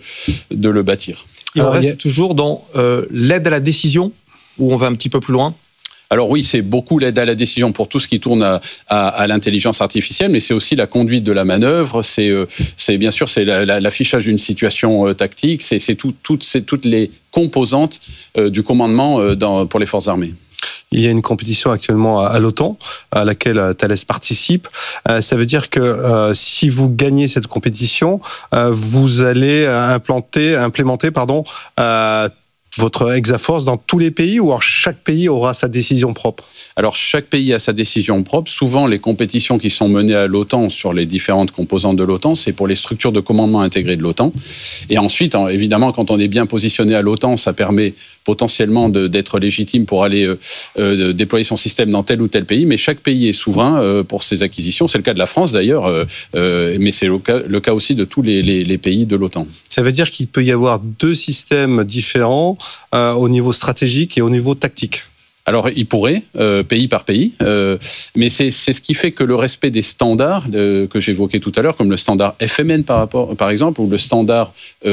le bâtir. Il reste toujours dans l'aide à la décision, où on va un petit peu plus loin ? Alors oui, c'est beaucoup l'aide à la décision pour tout ce qui tourne à l'intelligence artificielle, mais c'est aussi la conduite de la manœuvre, c'est bien sûr c'est l'affichage d'une situation tactique, c'est toutes les composantes du commandement pour les forces armées. Il y a une compétition actuellement à l'OTAN, à laquelle Thales participe. Ça veut dire que si vous gagnez cette compétition, vous allez implémenter votre Exaforce dans tous les pays ou alors chaque pays aura sa décision propre? Alors, chaque pays a sa décision propre. Souvent, les compétitions qui sont menées à l'OTAN sur les différentes composantes de l'OTAN, c'est pour les structures de commandement intégrées de l'OTAN. Et ensuite, évidemment, quand on est bien positionné à l'OTAN, ça permet potentiellement d'être légitime pour aller déployer son système dans tel ou tel pays. Mais chaque pays est souverain pour ses acquisitions. C'est le cas de la France, d'ailleurs, mais c'est le cas aussi de tous les pays de l'OTAN. Ça veut dire qu'il peut y avoir deux systèmes différents au niveau stratégique et au niveau tactique. Alors, il pourrait, pays par pays, mais c'est ce qui fait que le respect des standards que j'évoquais tout à l'heure, comme le standard FMN par exemple, ou le standard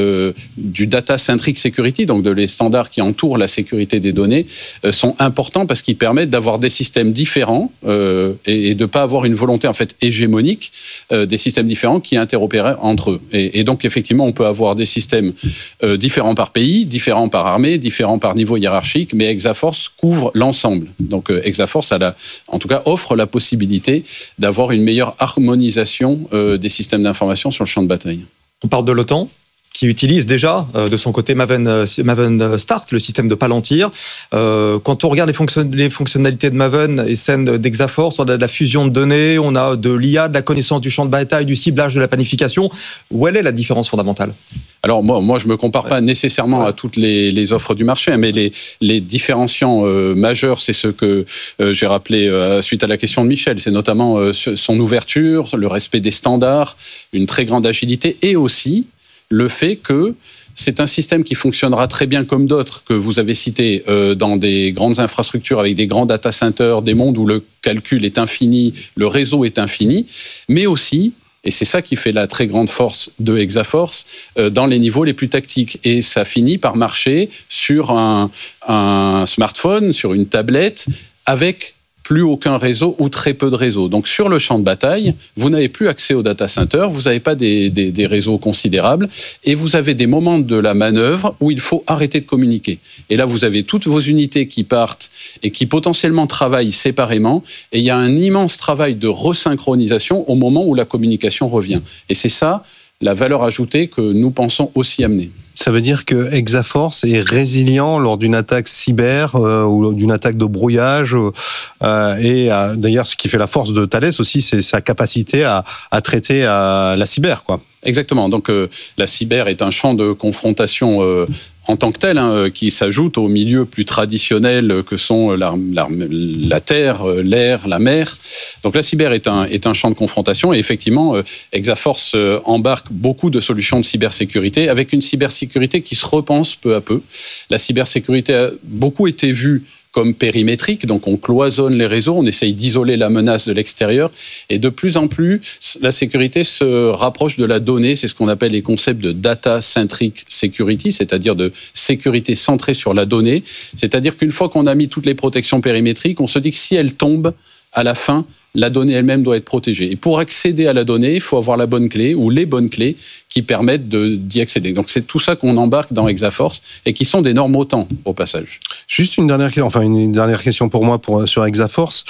du Data Centric Security, donc les standards qui entourent la sécurité des données, sont importants parce qu'ils permettent d'avoir des systèmes différents et de ne pas avoir une volonté en fait hégémonique des systèmes différents qui interopéraient entre eux. Et donc, effectivement, on peut avoir des systèmes différents par pays, différents par armée, différents par niveau hiérarchique, mais Exaforce couvre l'ensemble. Donc Exaforce, en tout cas, offre la possibilité d'avoir une meilleure harmonisation des systèmes d'information sur le champ de bataille. On parle de l'OTAN, qui utilise déjà de son côté Maven Start, le système de Palantir. Quand on regarde les fonctionnalités de Maven et celles d'Exaforce, on a de la fusion de données, on a de l'IA, de la connaissance du champ de bataille, du ciblage, de la planification. Où est la différence fondamentale ? Alors moi je me compare pas nécessairement à toutes les offres du marché, mais les différenciants majeurs, c'est ce que j'ai rappelé suite à la question de Michel. C'est notamment son ouverture, le respect des standards, une très grande agilité et aussi le fait que c'est un système qui fonctionnera très bien comme d'autres que vous avez cités dans des grandes infrastructures avec des grands data centers, des mondes où le calcul est infini, le réseau est infini, mais aussi, et c'est ça qui fait la très grande force de Exaforce, dans les niveaux les plus tactiques. Et ça finit par marcher sur un smartphone, sur une tablette, avec plus aucun réseau ou très peu de réseaux. Donc sur le champ de bataille, vous n'avez plus accès au data center, vous n'avez pas des réseaux considérables, et vous avez des moments de la manœuvre où il faut arrêter de communiquer. Et là, vous avez toutes vos unités qui partent et qui potentiellement travaillent séparément, et il y a un immense travail de resynchronisation au moment où la communication revient. Et c'est ça, la valeur ajoutée que nous pensons aussi amener. Ça veut dire que Exaforce est résilient lors d'une attaque cyber ou d'une attaque de brouillage. D'ailleurs, ce qui fait la force de Thales aussi, c'est sa capacité à traiter la cyber, quoi. Exactement. Donc, la cyber est un champ de confrontation en tant que tel, qui s'ajoute aux milieux plus traditionnels que sont la terre, l'air, la mer. Donc la cyber est un champ de confrontation et effectivement, Exaforce embarque beaucoup de solutions de cybersécurité avec une cybersécurité qui se repense peu à peu. La cybersécurité a beaucoup été vue comme périmétrique, donc on cloisonne les réseaux, on essaye d'isoler la menace de l'extérieur, et de plus en plus, la sécurité se rapproche de la donnée, c'est ce qu'on appelle les concepts de data centric security, c'est-à-dire de sécurité centrée sur la donnée, c'est-à-dire qu'une fois qu'on a mis toutes les protections périmétriques, on se dit que si elles tombent, à la fin, la donnée elle-même doit être protégée. Et pour accéder à la donnée, il faut avoir la bonne clé ou les bonnes clés qui permettent d'y accéder. Donc c'est tout ça qu'on embarque dans Exaforce et qui sont des normes OTAN au passage. Juste une dernière question pour moi sur Exaforce.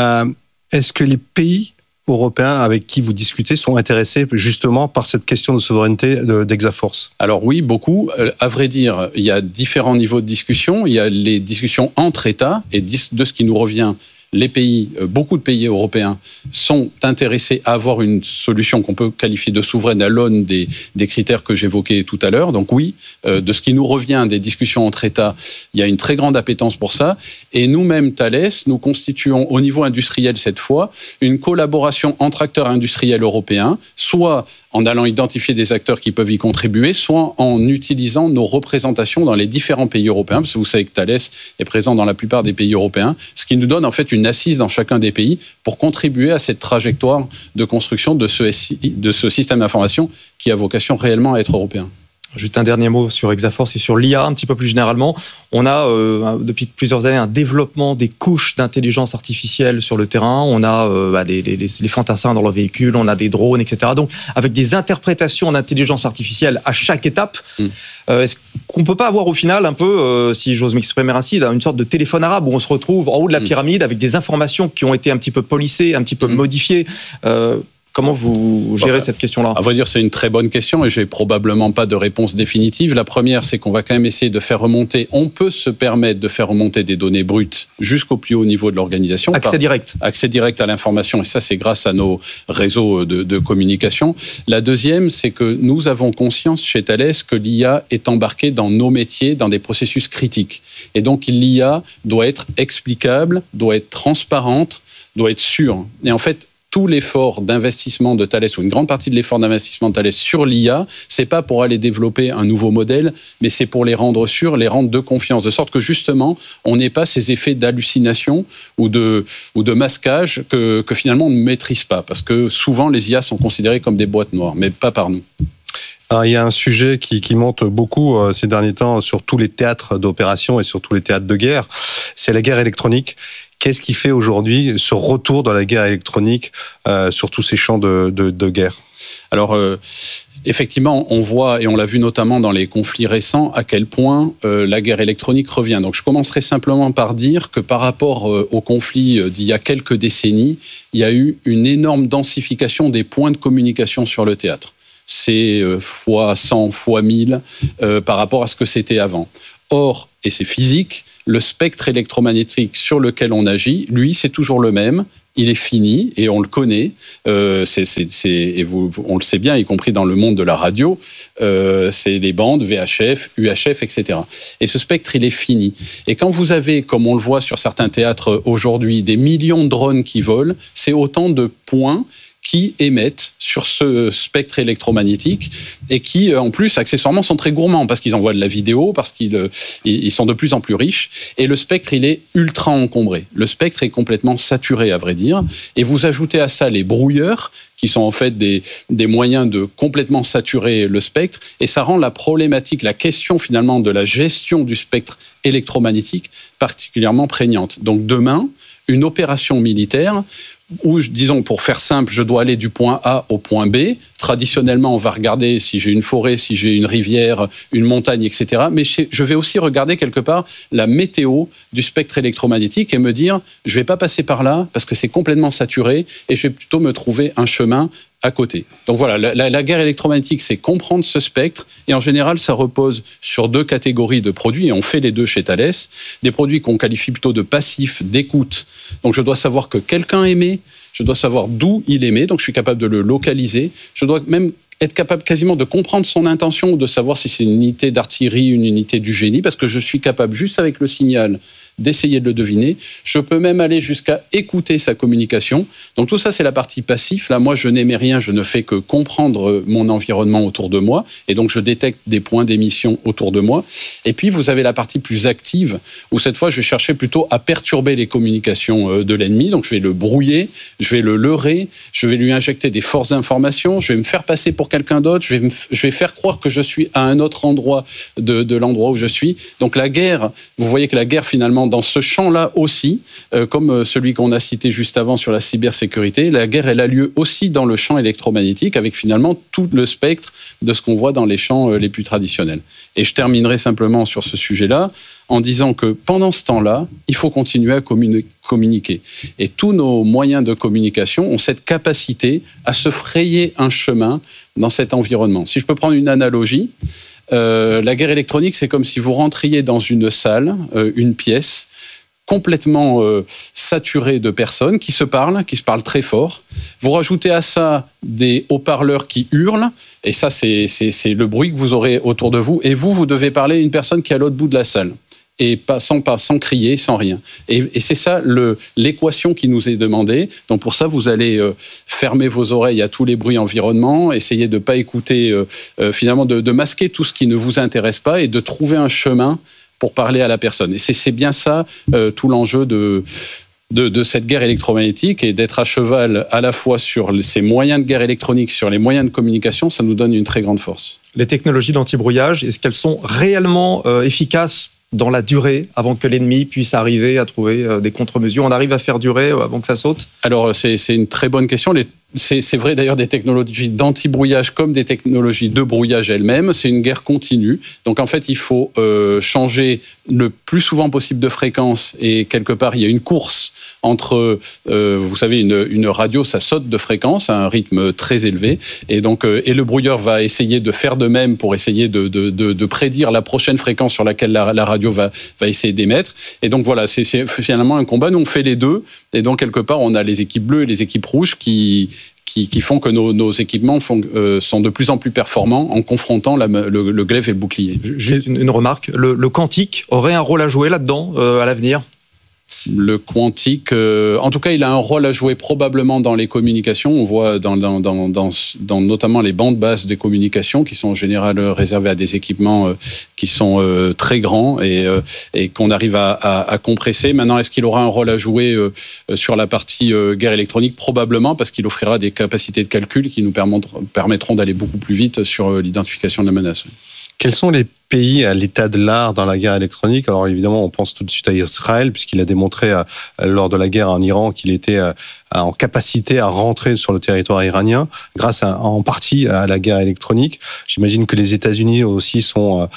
Est-ce que les pays européens avec qui vous discutez sont intéressés justement par cette question de souveraineté d'Exaforce ? Alors oui, beaucoup. À vrai dire, il y a différents niveaux de discussion. Il y a les discussions entre États et de ce qui nous revient. Beaucoup de pays européens sont intéressés à avoir une solution qu'on peut qualifier de souveraine à l'aune des critères que j'évoquais tout à l'heure. Donc oui, de ce qui nous revient des discussions entre États, il y a une très grande appétence pour ça. Et nous-mêmes, Thales, nous constituons au niveau industriel cette fois une collaboration entre acteurs industriels européens, soit en allant identifier des acteurs qui peuvent y contribuer, soit en utilisant nos représentations dans les différents pays européens, parce que vous savez que Thales est présent dans la plupart des pays européens, ce qui nous donne en fait une assise dans chacun des pays pour contribuer à cette trajectoire de construction de ce système d'information qui a vocation réellement à être européen. Juste un dernier mot sur Exaforce et sur l'IA un petit peu plus généralement. On a depuis plusieurs années un développement des couches d'intelligence artificielle sur le terrain. On a les fantassins dans le véhicule, on a des drones, etc. Donc avec des interprétations d'intelligence artificielle à chaque étape. Est-ce qu'on ne peut pas avoir au final un peu, si j'ose m'exprimer ainsi, une sorte de téléphone arabe où on se retrouve en haut de la pyramide avec des informations qui ont été un petit peu polissées, un petit peu modifiées Comment vous gérez cette question-là ? À vrai dire, c'est une très bonne question et j'ai probablement pas de réponse définitive. La première, c'est qu'on va quand même essayer de faire remonter. On peut se permettre de faire remonter des données brutes jusqu'au plus haut niveau de l'organisation. Accès direct. Accès direct à l'information. Et ça, c'est grâce à nos réseaux de communication. La deuxième, c'est que nous avons conscience chez Thales que l'IA est embarquée dans nos métiers, dans des processus critiques. Et donc, l'IA doit être explicable, doit être transparente, doit être sûre. Et en fait, tout l'effort d'investissement de Thales, ou une grande partie de l'effort d'investissement de Thales sur l'IA, c'est pas pour aller développer un nouveau modèle, mais c'est pour les rendre sûrs, les rendre de confiance, de sorte que justement, on n'ait pas ces effets d'hallucination ou de masquage que finalement on ne maîtrise pas, parce que souvent les IA sont considérées comme des boîtes noires, mais pas par nous. Alors, il y a un sujet qui monte beaucoup ces derniers temps sur tous les théâtres d'opération et sur tous les théâtres de guerre, c'est la guerre électronique. Qu'est-ce qui fait aujourd'hui ce retour dans la guerre électronique sur tous ces champs de guerre ? Alors, effectivement, on voit, et on l'a vu notamment dans les conflits récents, à quel point la guerre électronique revient. Donc, je commencerai simplement par dire que par rapport au conflit d'il y a quelques décennies, il y a eu une énorme densification des points de communication sur le théâtre. C'est fois 100, fois 1000 par rapport à ce que c'était avant. Or, et c'est physique, le spectre électromagnétique sur lequel on agit, lui, c'est toujours le même. Il est fini et on le connaît. On le sait bien, y compris dans le monde de la radio. C'est les bandes VHF, UHF, etc. Et ce spectre, il est fini. Et quand vous avez, comme on le voit sur certains théâtres aujourd'hui, des millions de drones qui volent, c'est autant de points qui émettent sur ce spectre électromagnétique et qui, en plus, accessoirement, sont très gourmands parce qu'ils envoient de la vidéo, parce qu'ils sont de plus en plus riches. Et le spectre, il est ultra encombré. Le spectre est complètement saturé, à vrai dire. Et vous ajoutez à ça les brouilleurs, qui sont en fait des moyens de complètement saturer le spectre. Et ça rend la problématique, la question finalement de la gestion du spectre électromagnétique particulièrement prégnante. Donc demain, une opération militaire où, disons, pour faire simple, je dois aller du point A au point B. Traditionnellement, on va regarder si j'ai une forêt, si j'ai une rivière, une montagne, etc. Mais je vais aussi regarder quelque part la météo du spectre électromagnétique et me dire, je ne vais pas passer par là parce que c'est complètement saturé et je vais plutôt me trouver un chemin à côté. Donc voilà, la guerre électromagnétique, c'est comprendre ce spectre, et en général, ça repose sur deux catégories de produits, et on fait les deux chez Thales, des produits qu'on qualifie plutôt de passifs, d'écoute. Donc je dois savoir que quelqu'un émet, je dois savoir d'où il émet, donc je suis capable de le localiser, je dois même être capable quasiment de comprendre son intention, ou de savoir si c'est une unité d'artillerie, une unité du génie, parce que je suis capable, juste avec le signal, d'essayer de le deviner. Je peux même aller jusqu'à écouter sa communication. Donc tout ça, c'est la partie passif. Là, moi, je n'émets rien, je ne fais que comprendre mon environnement autour de moi. Et donc, je détecte des points d'émission autour de moi. Et puis, vous avez la partie plus active, où cette fois, je vais chercher plutôt à perturber les communications de l'ennemi. Donc, je vais le brouiller, je vais le leurrer, je vais lui injecter des fausses informations, je vais me faire passer pour quelqu'un d'autre, je vais faire croire que je suis à un autre endroit de l'endroit où je suis. Donc, la guerre, vous voyez que la guerre, finalement, dans ce champ-là aussi, comme celui qu'on a cité juste avant sur la cybersécurité, la guerre, elle a lieu aussi dans le champ électromagnétique, avec finalement tout le spectre de ce qu'on voit dans les champs les plus traditionnels. Et je terminerai simplement sur ce sujet-là en disant que pendant ce temps-là, il faut continuer à communiquer. Et tous nos moyens de communication ont cette capacité à se frayer un chemin dans cet environnement. Si je peux prendre une analogie, la guerre électronique, c'est comme si vous rentriez dans une salle, une pièce, complètement saturée de personnes qui se parlent très fort. Vous rajoutez à ça des haut-parleurs qui hurlent, et ça, c'est le bruit que vous aurez autour de vous, et vous devez parler à une personne qui est à l'autre bout de la salle. Et sans crier, sans rien. Et c'est ça l'équation qui nous est demandée. Donc pour ça, vous allez fermer vos oreilles à tous les bruits environnements, essayer de ne pas écouter, finalement de masquer tout ce qui ne vous intéresse pas et de trouver un chemin pour parler à la personne. Et c'est bien ça tout l'enjeu de cette guerre électromagnétique, et d'être à cheval à la fois sur ces moyens de guerre électronique, sur les moyens de communication, ça nous donne une très grande force. Les technologies d'anti-brouillage, est-ce qu'elles sont réellement efficaces dans la durée, avant que l'ennemi puisse arriver à trouver des contre-mesures? On arrive à faire durer avant que ça saute? Alors, c'est une très bonne question. C'est vrai d'ailleurs des technologies d'anti-brouillage comme des technologies de brouillage elles-mêmes. C'est une guerre continue. Donc en fait, il faut changer le plus souvent possible de fréquence. Et quelque part, il y a une course entre, vous savez, une radio, ça saute de fréquence à un rythme très élevé. Et donc, et le brouilleur va essayer de faire de même pour essayer de prédire la prochaine fréquence sur laquelle la radio va essayer d'émettre. Et donc voilà, c'est finalement un combat. Nous, on fait les deux. Et donc, quelque part, on a les équipes bleues et les équipes rouges qui font que nos équipements sont de plus en plus performants en confrontant le glaive et le bouclier. Juste une remarque, le quantique aurait un rôle à jouer là-dedans à l'avenir ? Le quantique, en tout cas, il a un rôle à jouer probablement dans les communications. On voit dans notamment les bandes basses des communications qui sont en général réservées à des équipements qui sont très grands et qu'on arrive à compresser. Maintenant, est-ce qu'il aura un rôle à jouer sur la partie guerre électronique ? Probablement, parce qu'il offrira des capacités de calcul qui nous permettront d'aller beaucoup plus vite sur l'identification de la menace. Quels sont les pays à l'état de l'art dans la guerre électronique? Alors évidemment, on pense tout de suite à Israël, puisqu'il a démontré lors de la guerre en Iran qu'il était en capacité à rentrer sur le territoire iranien, grâce en partie à la guerre électronique. J'imagine que les États-Unis aussi sont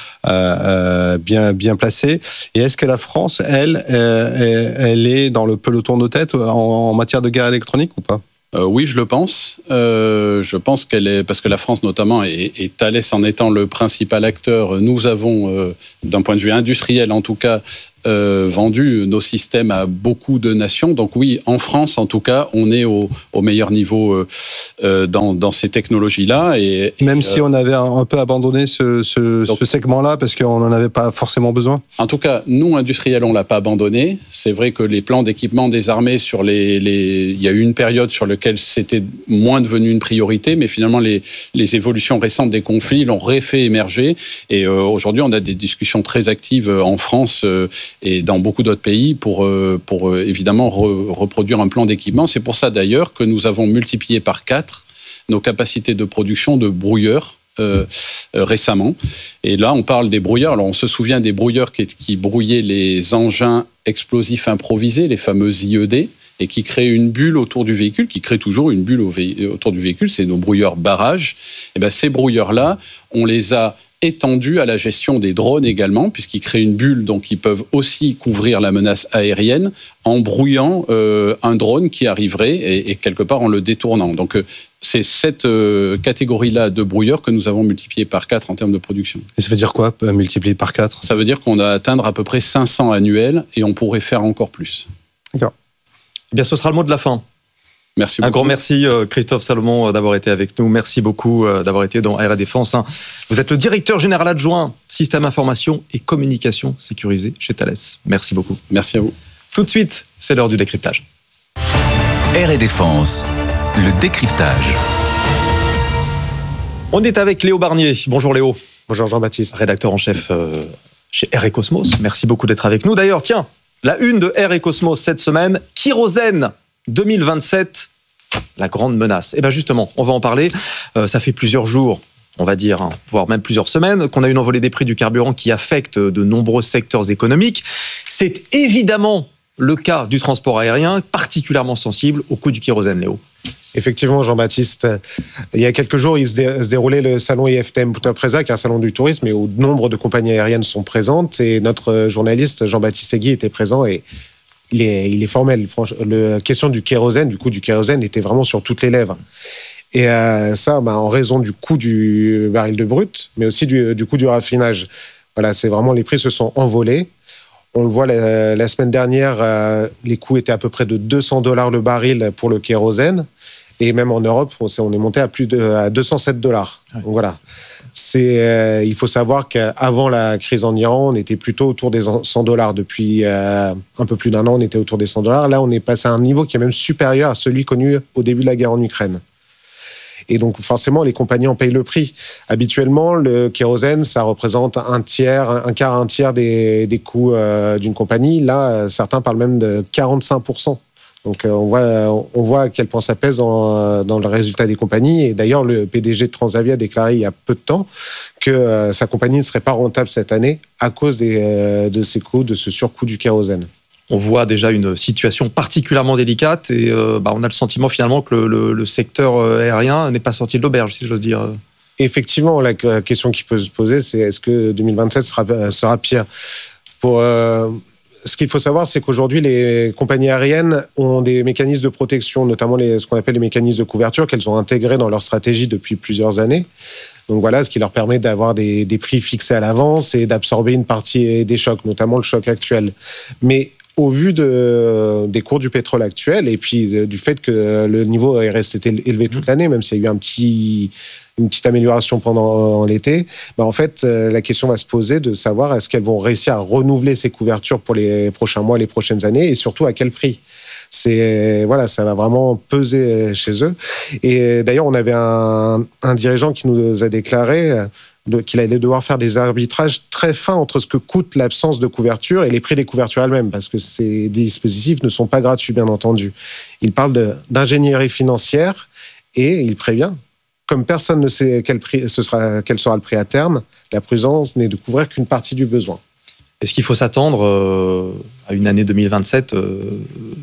bien placés. Et est-ce que la France, elle est dans le peloton de tête en matière de guerre électronique ou pas? Oui, je le pense. Je pense qu'elle est, parce que la France notamment, et Thales en étant le principal acteur, nous avons, d'un point de vue industriel en tout cas, vendu nos systèmes à beaucoup de nations. Donc oui, en France en tout cas, on est au meilleur niveau dans ces technologies-là. Même si on avait un peu abandonné ce segment-là parce qu'on n'en avait pas forcément besoin. En tout cas, nous industriels, on l'a pas abandonné. C'est vrai que les plans d'équipement des armées il y a eu une période sur laquelle c'était moins devenu une priorité, mais finalement les évolutions récentes des conflits l'ont refait émerger. Et aujourd'hui, on a des discussions très actives en France et dans beaucoup d'autres pays pour évidemment reproduire un plan d'équipement. C'est pour ça d'ailleurs que nous avons multiplié par 4 nos capacités de production de brouilleurs récemment. Et là, on parle des brouilleurs. Alors, on se souvient des brouilleurs qui brouillaient les engins explosifs improvisés, les fameux IED, et qui créent une bulle autour du véhicule, qui créent toujours une bulle autour du véhicule. C'est nos brouilleurs barrages. Et bien, ces brouilleurs-là, on les a étendu à la gestion des drones également, puisqu'ils créent une bulle, donc ils peuvent aussi couvrir la menace aérienne en brouillant un drone qui arriverait et quelque part en le détournant. Donc c'est cette catégorie-là de brouilleurs que nous avons multiplié par 4 en termes de production. Et ça veut dire quoi, multiplier par 4 ? Ça veut dire qu'on va atteindre à peu près 500 annuels et on pourrait faire encore plus. D'accord. Eh bien, ce sera le mot de la fin. Merci beaucoup. Un grand merci Christophe Salomon d'avoir été avec nous. Merci beaucoup d'avoir été dans Air et Défense. Vous êtes le directeur général adjoint Système Information et Communication sécurisée chez Thales. Merci beaucoup. Merci à vous. Tout de suite, c'est l'heure du décryptage. Air et Défense, le décryptage. On est avec Léo Barnier. Bonjour Léo. Bonjour Jean-Baptiste. Rédacteur en chef chez Air et Cosmos. Merci beaucoup d'être avec nous. D'ailleurs, tiens, la une de Air et Cosmos cette semaine, Kérosène 2027, la grande menace. Et bien justement, on va en parler. Ça fait plusieurs jours, on va dire, voire même plusieurs semaines, qu'on a une envolée des prix du carburant qui affecte de nombreux secteurs économiques. C'est évidemment le cas du transport aérien, particulièrement sensible au coût du kérosène, Léo. Effectivement, Jean-Baptiste, il y a quelques jours, il se déroulait le salon IFTM Punta Presa, qui est un salon du tourisme, et où nombre de compagnies aériennes sont présentes. Et notre journaliste Jean-Baptiste Segui était présent et il est formel. La question du kérosène, du coût du kérosène, était vraiment sur toutes les lèvres. Et ça, en raison du coût du baril de brut, mais aussi du coût du raffinage. Voilà, c'est vraiment, les prix se sont envolés. On le voit la semaine dernière, les coûts étaient à peu près de $200 le baril pour le kérosène. Et même en Europe, on est monté à à $207. Donc voilà. Il faut savoir qu'avant la crise en Iran, on était plutôt autour des $100. Depuis un peu plus d'un an, on était autour des $100. Là, on est passé à un niveau qui est même supérieur à celui connu au début de la guerre en Ukraine. Et donc, forcément, les compagnies en payent le prix. Habituellement, le kérosène, ça représente un tiers des coûts d'une compagnie. Là, certains parlent même de 45%. Donc, on voit à quel point ça pèse dans le résultat des compagnies. Et d'ailleurs, le PDG de Transavia a déclaré il y a peu de temps que sa compagnie ne serait pas rentable cette année à cause de ces coûts, de ce surcoût du kérosène. on voit déjà une situation particulièrement délicate et on a le sentiment finalement que le secteur aérien n'est pas sorti de l'auberge, si j'ose dire. Effectivement, la question qui peut se poser, c'est est-ce que 2027 sera pire ? Ce qu'il faut savoir, c'est qu'aujourd'hui, les compagnies aériennes ont des mécanismes de protection, notamment ce qu'on appelle les mécanismes de couverture, qu'elles ont intégrés dans leur stratégie depuis plusieurs années. Donc voilà, ce qui leur permet d'avoir des prix fixés à l'avance et d'absorber une partie des chocs, notamment le choc actuel. Mais au vu des cours du pétrole actuel et puis du fait que le niveau est resté élevé toute l'année, même s'il y a eu une petite amélioration pendant l'été, en fait, la question va se poser de savoir est-ce qu'elles vont réussir à renouveler ces couvertures pour les prochains mois, les prochaines années, et surtout à quel prix. Ça va vraiment peser chez eux. Et d'ailleurs, on avait un dirigeant qui nous a déclaré qu'il allait devoir faire des arbitrages très fins entre ce que coûte l'absence de couverture et les prix des couvertures elles-mêmes, parce que ces dispositifs ne sont pas gratuits, bien entendu. Il parle d'ingénierie financière et il prévient, comme personne ne sait quel sera le prix à terme, la prudence n'est de couvrir qu'une partie du besoin. Est-ce qu'il faut s'attendre à une année 2027 meurtrière ?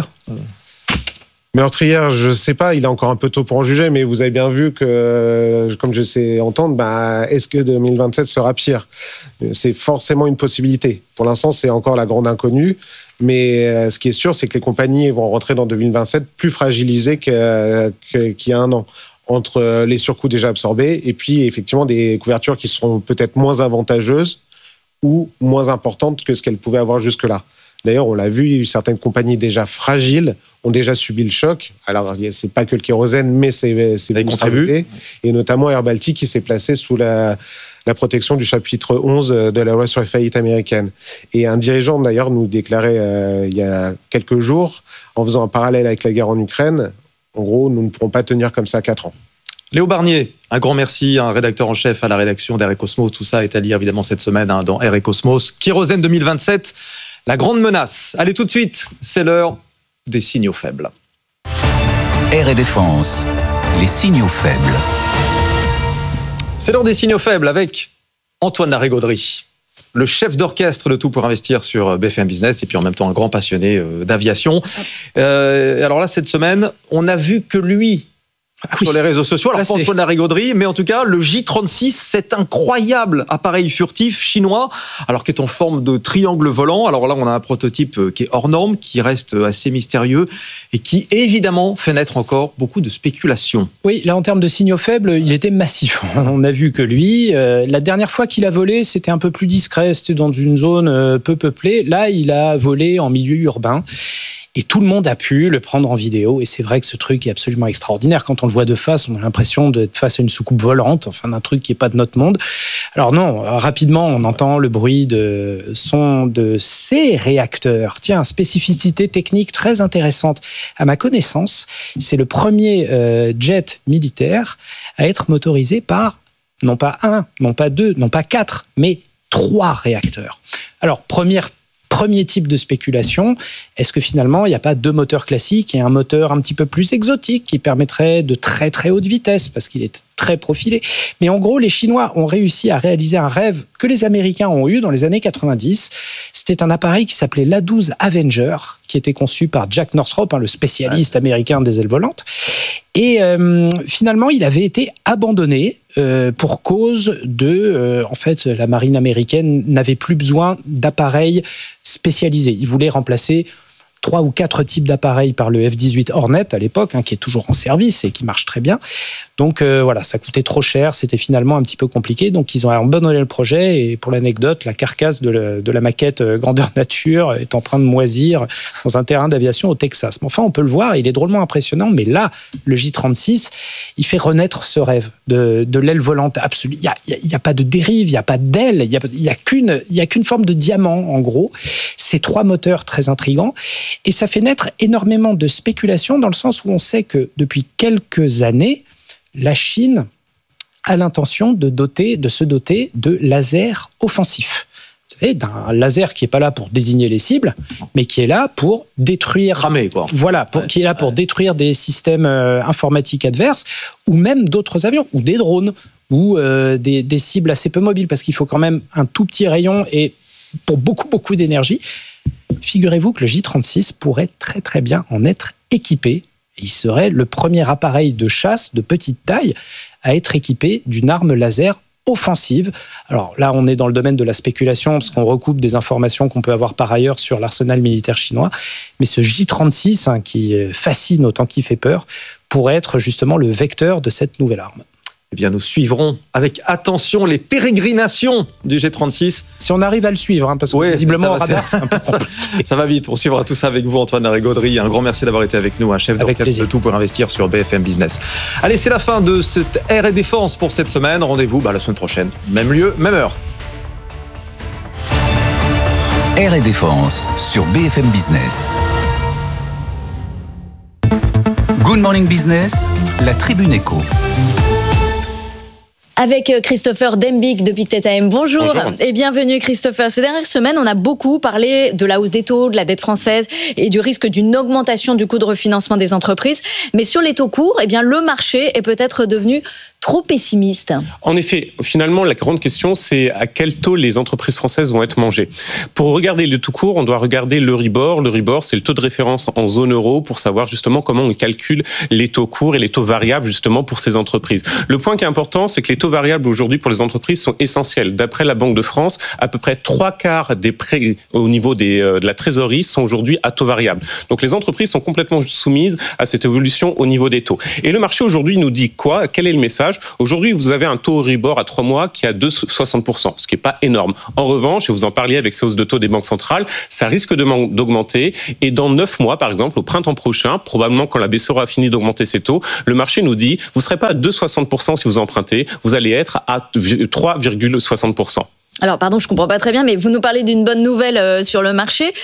Meurtrière, je ne sais pas, il est encore un peu tôt pour en juger, mais vous avez bien vu que, comme je sais entendre, est-ce que 2027 sera pire ? C'est forcément une possibilité. Pour l'instant, c'est encore la grande inconnue, mais ce qui est sûr, c'est que les compagnies vont rentrer dans 2027 plus fragilisées qu'il y a un an, entre les surcoûts déjà absorbés et puis effectivement des couvertures qui seront peut-être moins avantageuses ou moins importantes que ce qu'elles pouvaient avoir jusque-là. D'ailleurs, on l'a vu, certaines compagnies déjà fragiles ont déjà subi le choc. Alors, c'est pas que le kérosène, mais c'est contribué. Et notamment Air Baltic qui s'est placé sous la protection du chapitre 11 de la loi sur les faillites américaines. Et un dirigeant, d'ailleurs, nous déclarait il y a quelques jours, en faisant un parallèle avec la guerre en Ukraine, en gros, nous ne pourrons pas tenir comme ça 4 ans. Léo Barnier, un grand merci, un rédacteur en chef à la rédaction d'Air et Cosmos. Tout ça est à lire évidemment cette semaine dans Air et Cosmos. Kérosène 2027, la grande menace. Allez tout de suite, c'est l'heure des signaux faibles. Air et Défense, les signaux faibles. C'est l'heure des signaux faibles avec Antoine Larigauderie, le chef d'orchestre de Tout pour investir sur BFM Business et puis en même temps un grand passionné d'aviation. Alors là, cette semaine, on a vu que lui... sur les réseaux sociaux, alors pas Antoine Larigauderie, mais en tout cas, le J36, cet incroyable appareil furtif chinois, alors qui est en forme de triangle volant. Alors là, on a un prototype qui est hors norme, qui reste assez mystérieux et qui, évidemment, fait naître encore beaucoup de spéculations. Oui, là, en termes de signaux faibles, il était massif. On a vu que lui, la dernière fois qu'il a volé, c'était un peu plus discret, c'était dans une zone peu peuplée. Là, il a volé en milieu urbain. Et tout le monde a pu le prendre en vidéo. Et c'est vrai que ce truc est absolument extraordinaire. Quand on le voit de face, on a l'impression d'être face à une soucoupe volante, enfin d'un truc qui n'est pas de notre monde. Alors non, rapidement, on entend le bruit de son de ces réacteurs. Tiens, spécificité technique très intéressante. À ma connaissance, c'est le premier jet militaire à être motorisé par, non pas 1, non pas 2, non pas 4, mais 3 réacteurs. Alors, premier type de spéculation, est-ce que finalement il n'y a pas 2 moteurs classiques et un moteur un petit peu plus exotique qui permettrait de très très haute vitesse parce qu'il est très profilé. Mais en gros, les Chinois ont réussi à réaliser un rêve que les Américains ont eu dans les années 90. C'était un appareil qui s'appelait l'A-12 Avenger, qui était conçu par Jack Northrop, le spécialiste américain des ailes volantes. Et finalement, il avait été abandonné pour cause de... en fait, la marine américaine n'avait plus besoin d'appareils spécialisés. Ils voulaient remplacer 3 ou 4 types d'appareils par le F-18 Hornet à l'époque, qui est toujours en service et qui marche très bien. Donc voilà, ça coûtait trop cher, c'était finalement un petit peu compliqué. Donc ils ont abandonné le projet et pour l'anecdote, la carcasse de la maquette grandeur nature est en train de moisir dans un terrain d'aviation au Texas. Mais enfin, on peut le voir, il est drôlement impressionnant. Mais là, le J36, il fait renaître ce rêve de l'aile volante absolue. Il n'y a pas de dérive, il n'y a pas d'aile, il y a qu'une forme de diamant en gros. Ces 3 moteurs très intrigants. Et ça fait naître énormément de spéculations dans le sens où on sait que depuis quelques années, la Chine a l'intention de se doter de lasers offensifs. Vous savez, d'un laser qui n'est pas là pour désigner les cibles, mais qui est là pour détruire... Cramer, quoi. Voilà, qui est là pour détruire des systèmes informatiques adverses, ou même d'autres avions, ou des drones, ou des cibles assez peu mobiles, parce qu'il faut quand même un tout petit rayon et pour beaucoup, beaucoup d'énergie. Figurez-vous que le J36 pourrait très très bien en être équipé. Il serait le premier appareil de chasse de petite taille à être équipé d'une arme laser offensive. Alors là, on est dans le domaine de la spéculation parce qu'on recoupe des informations qu'on peut avoir par ailleurs sur l'arsenal militaire chinois. Mais ce J36, qui fascine autant qu'il fait peur, pourrait être justement le vecteur de cette nouvelle arme. Eh bien, nous suivrons avec attention les pérégrinations du G36. Si on arrive à le suivre, parce que visiblement, au radar, c'est un peu compliqué. Ça va vite. On suivra tout ça avec vous, Antoine Larrey-Gaudry. Un grand merci d'avoir été avec nous, un chef d'orchestre de tout pour investir sur BFM Business. Allez, c'est la fin de cette Air et Défense pour cette semaine. Rendez-vous la semaine prochaine. Même lieu, même heure. Air et Défense sur BFM Business. Good Morning Business, la Tribune Éco. Avec Christopher Dembicq de Pictet AM. Bonjour et bienvenue Christopher. Ces dernières semaines, on a beaucoup parlé de la hausse des taux, de la dette française et du risque d'une augmentation du coût de refinancement des entreprises. Mais sur les taux courts, le marché est peut-être devenu trop pessimiste. En effet, finalement, la grande question, c'est à quel taux les entreprises françaises vont être mangées. Pour regarder le taux court, on doit regarder l'Euribor. L'Euribor, c'est le taux de référence en zone euro pour savoir justement comment on calcule les taux courts et les taux variables justement pour ces entreprises. Le point qui est important, c'est que les taux variables aujourd'hui pour les entreprises sont essentiels. D'après la Banque de France, à peu près 3/4 des prêts au niveau de la trésorerie sont aujourd'hui à taux variable. Donc les entreprises sont complètement soumises à cette évolution au niveau des taux. Et le marché aujourd'hui nous dit quoi ? Quel est le message ? Aujourd'hui, vous avez un taux Euribor à 3 mois qui est à 2,60%, ce qui n'est pas énorme. En revanche, et vous en parliez avec ces hausses de taux des banques centrales, ça risque d'augmenter. Et dans 9 mois, par exemple, au printemps prochain, probablement quand la BCE aura fini d'augmenter ses taux, le marché nous dit, vous ne serez pas à 2,60% si vous empruntez, vous allez être à 3,60%. Alors, pardon, je ne comprends pas très bien, mais vous nous parlez d'une bonne nouvelle sur le marché.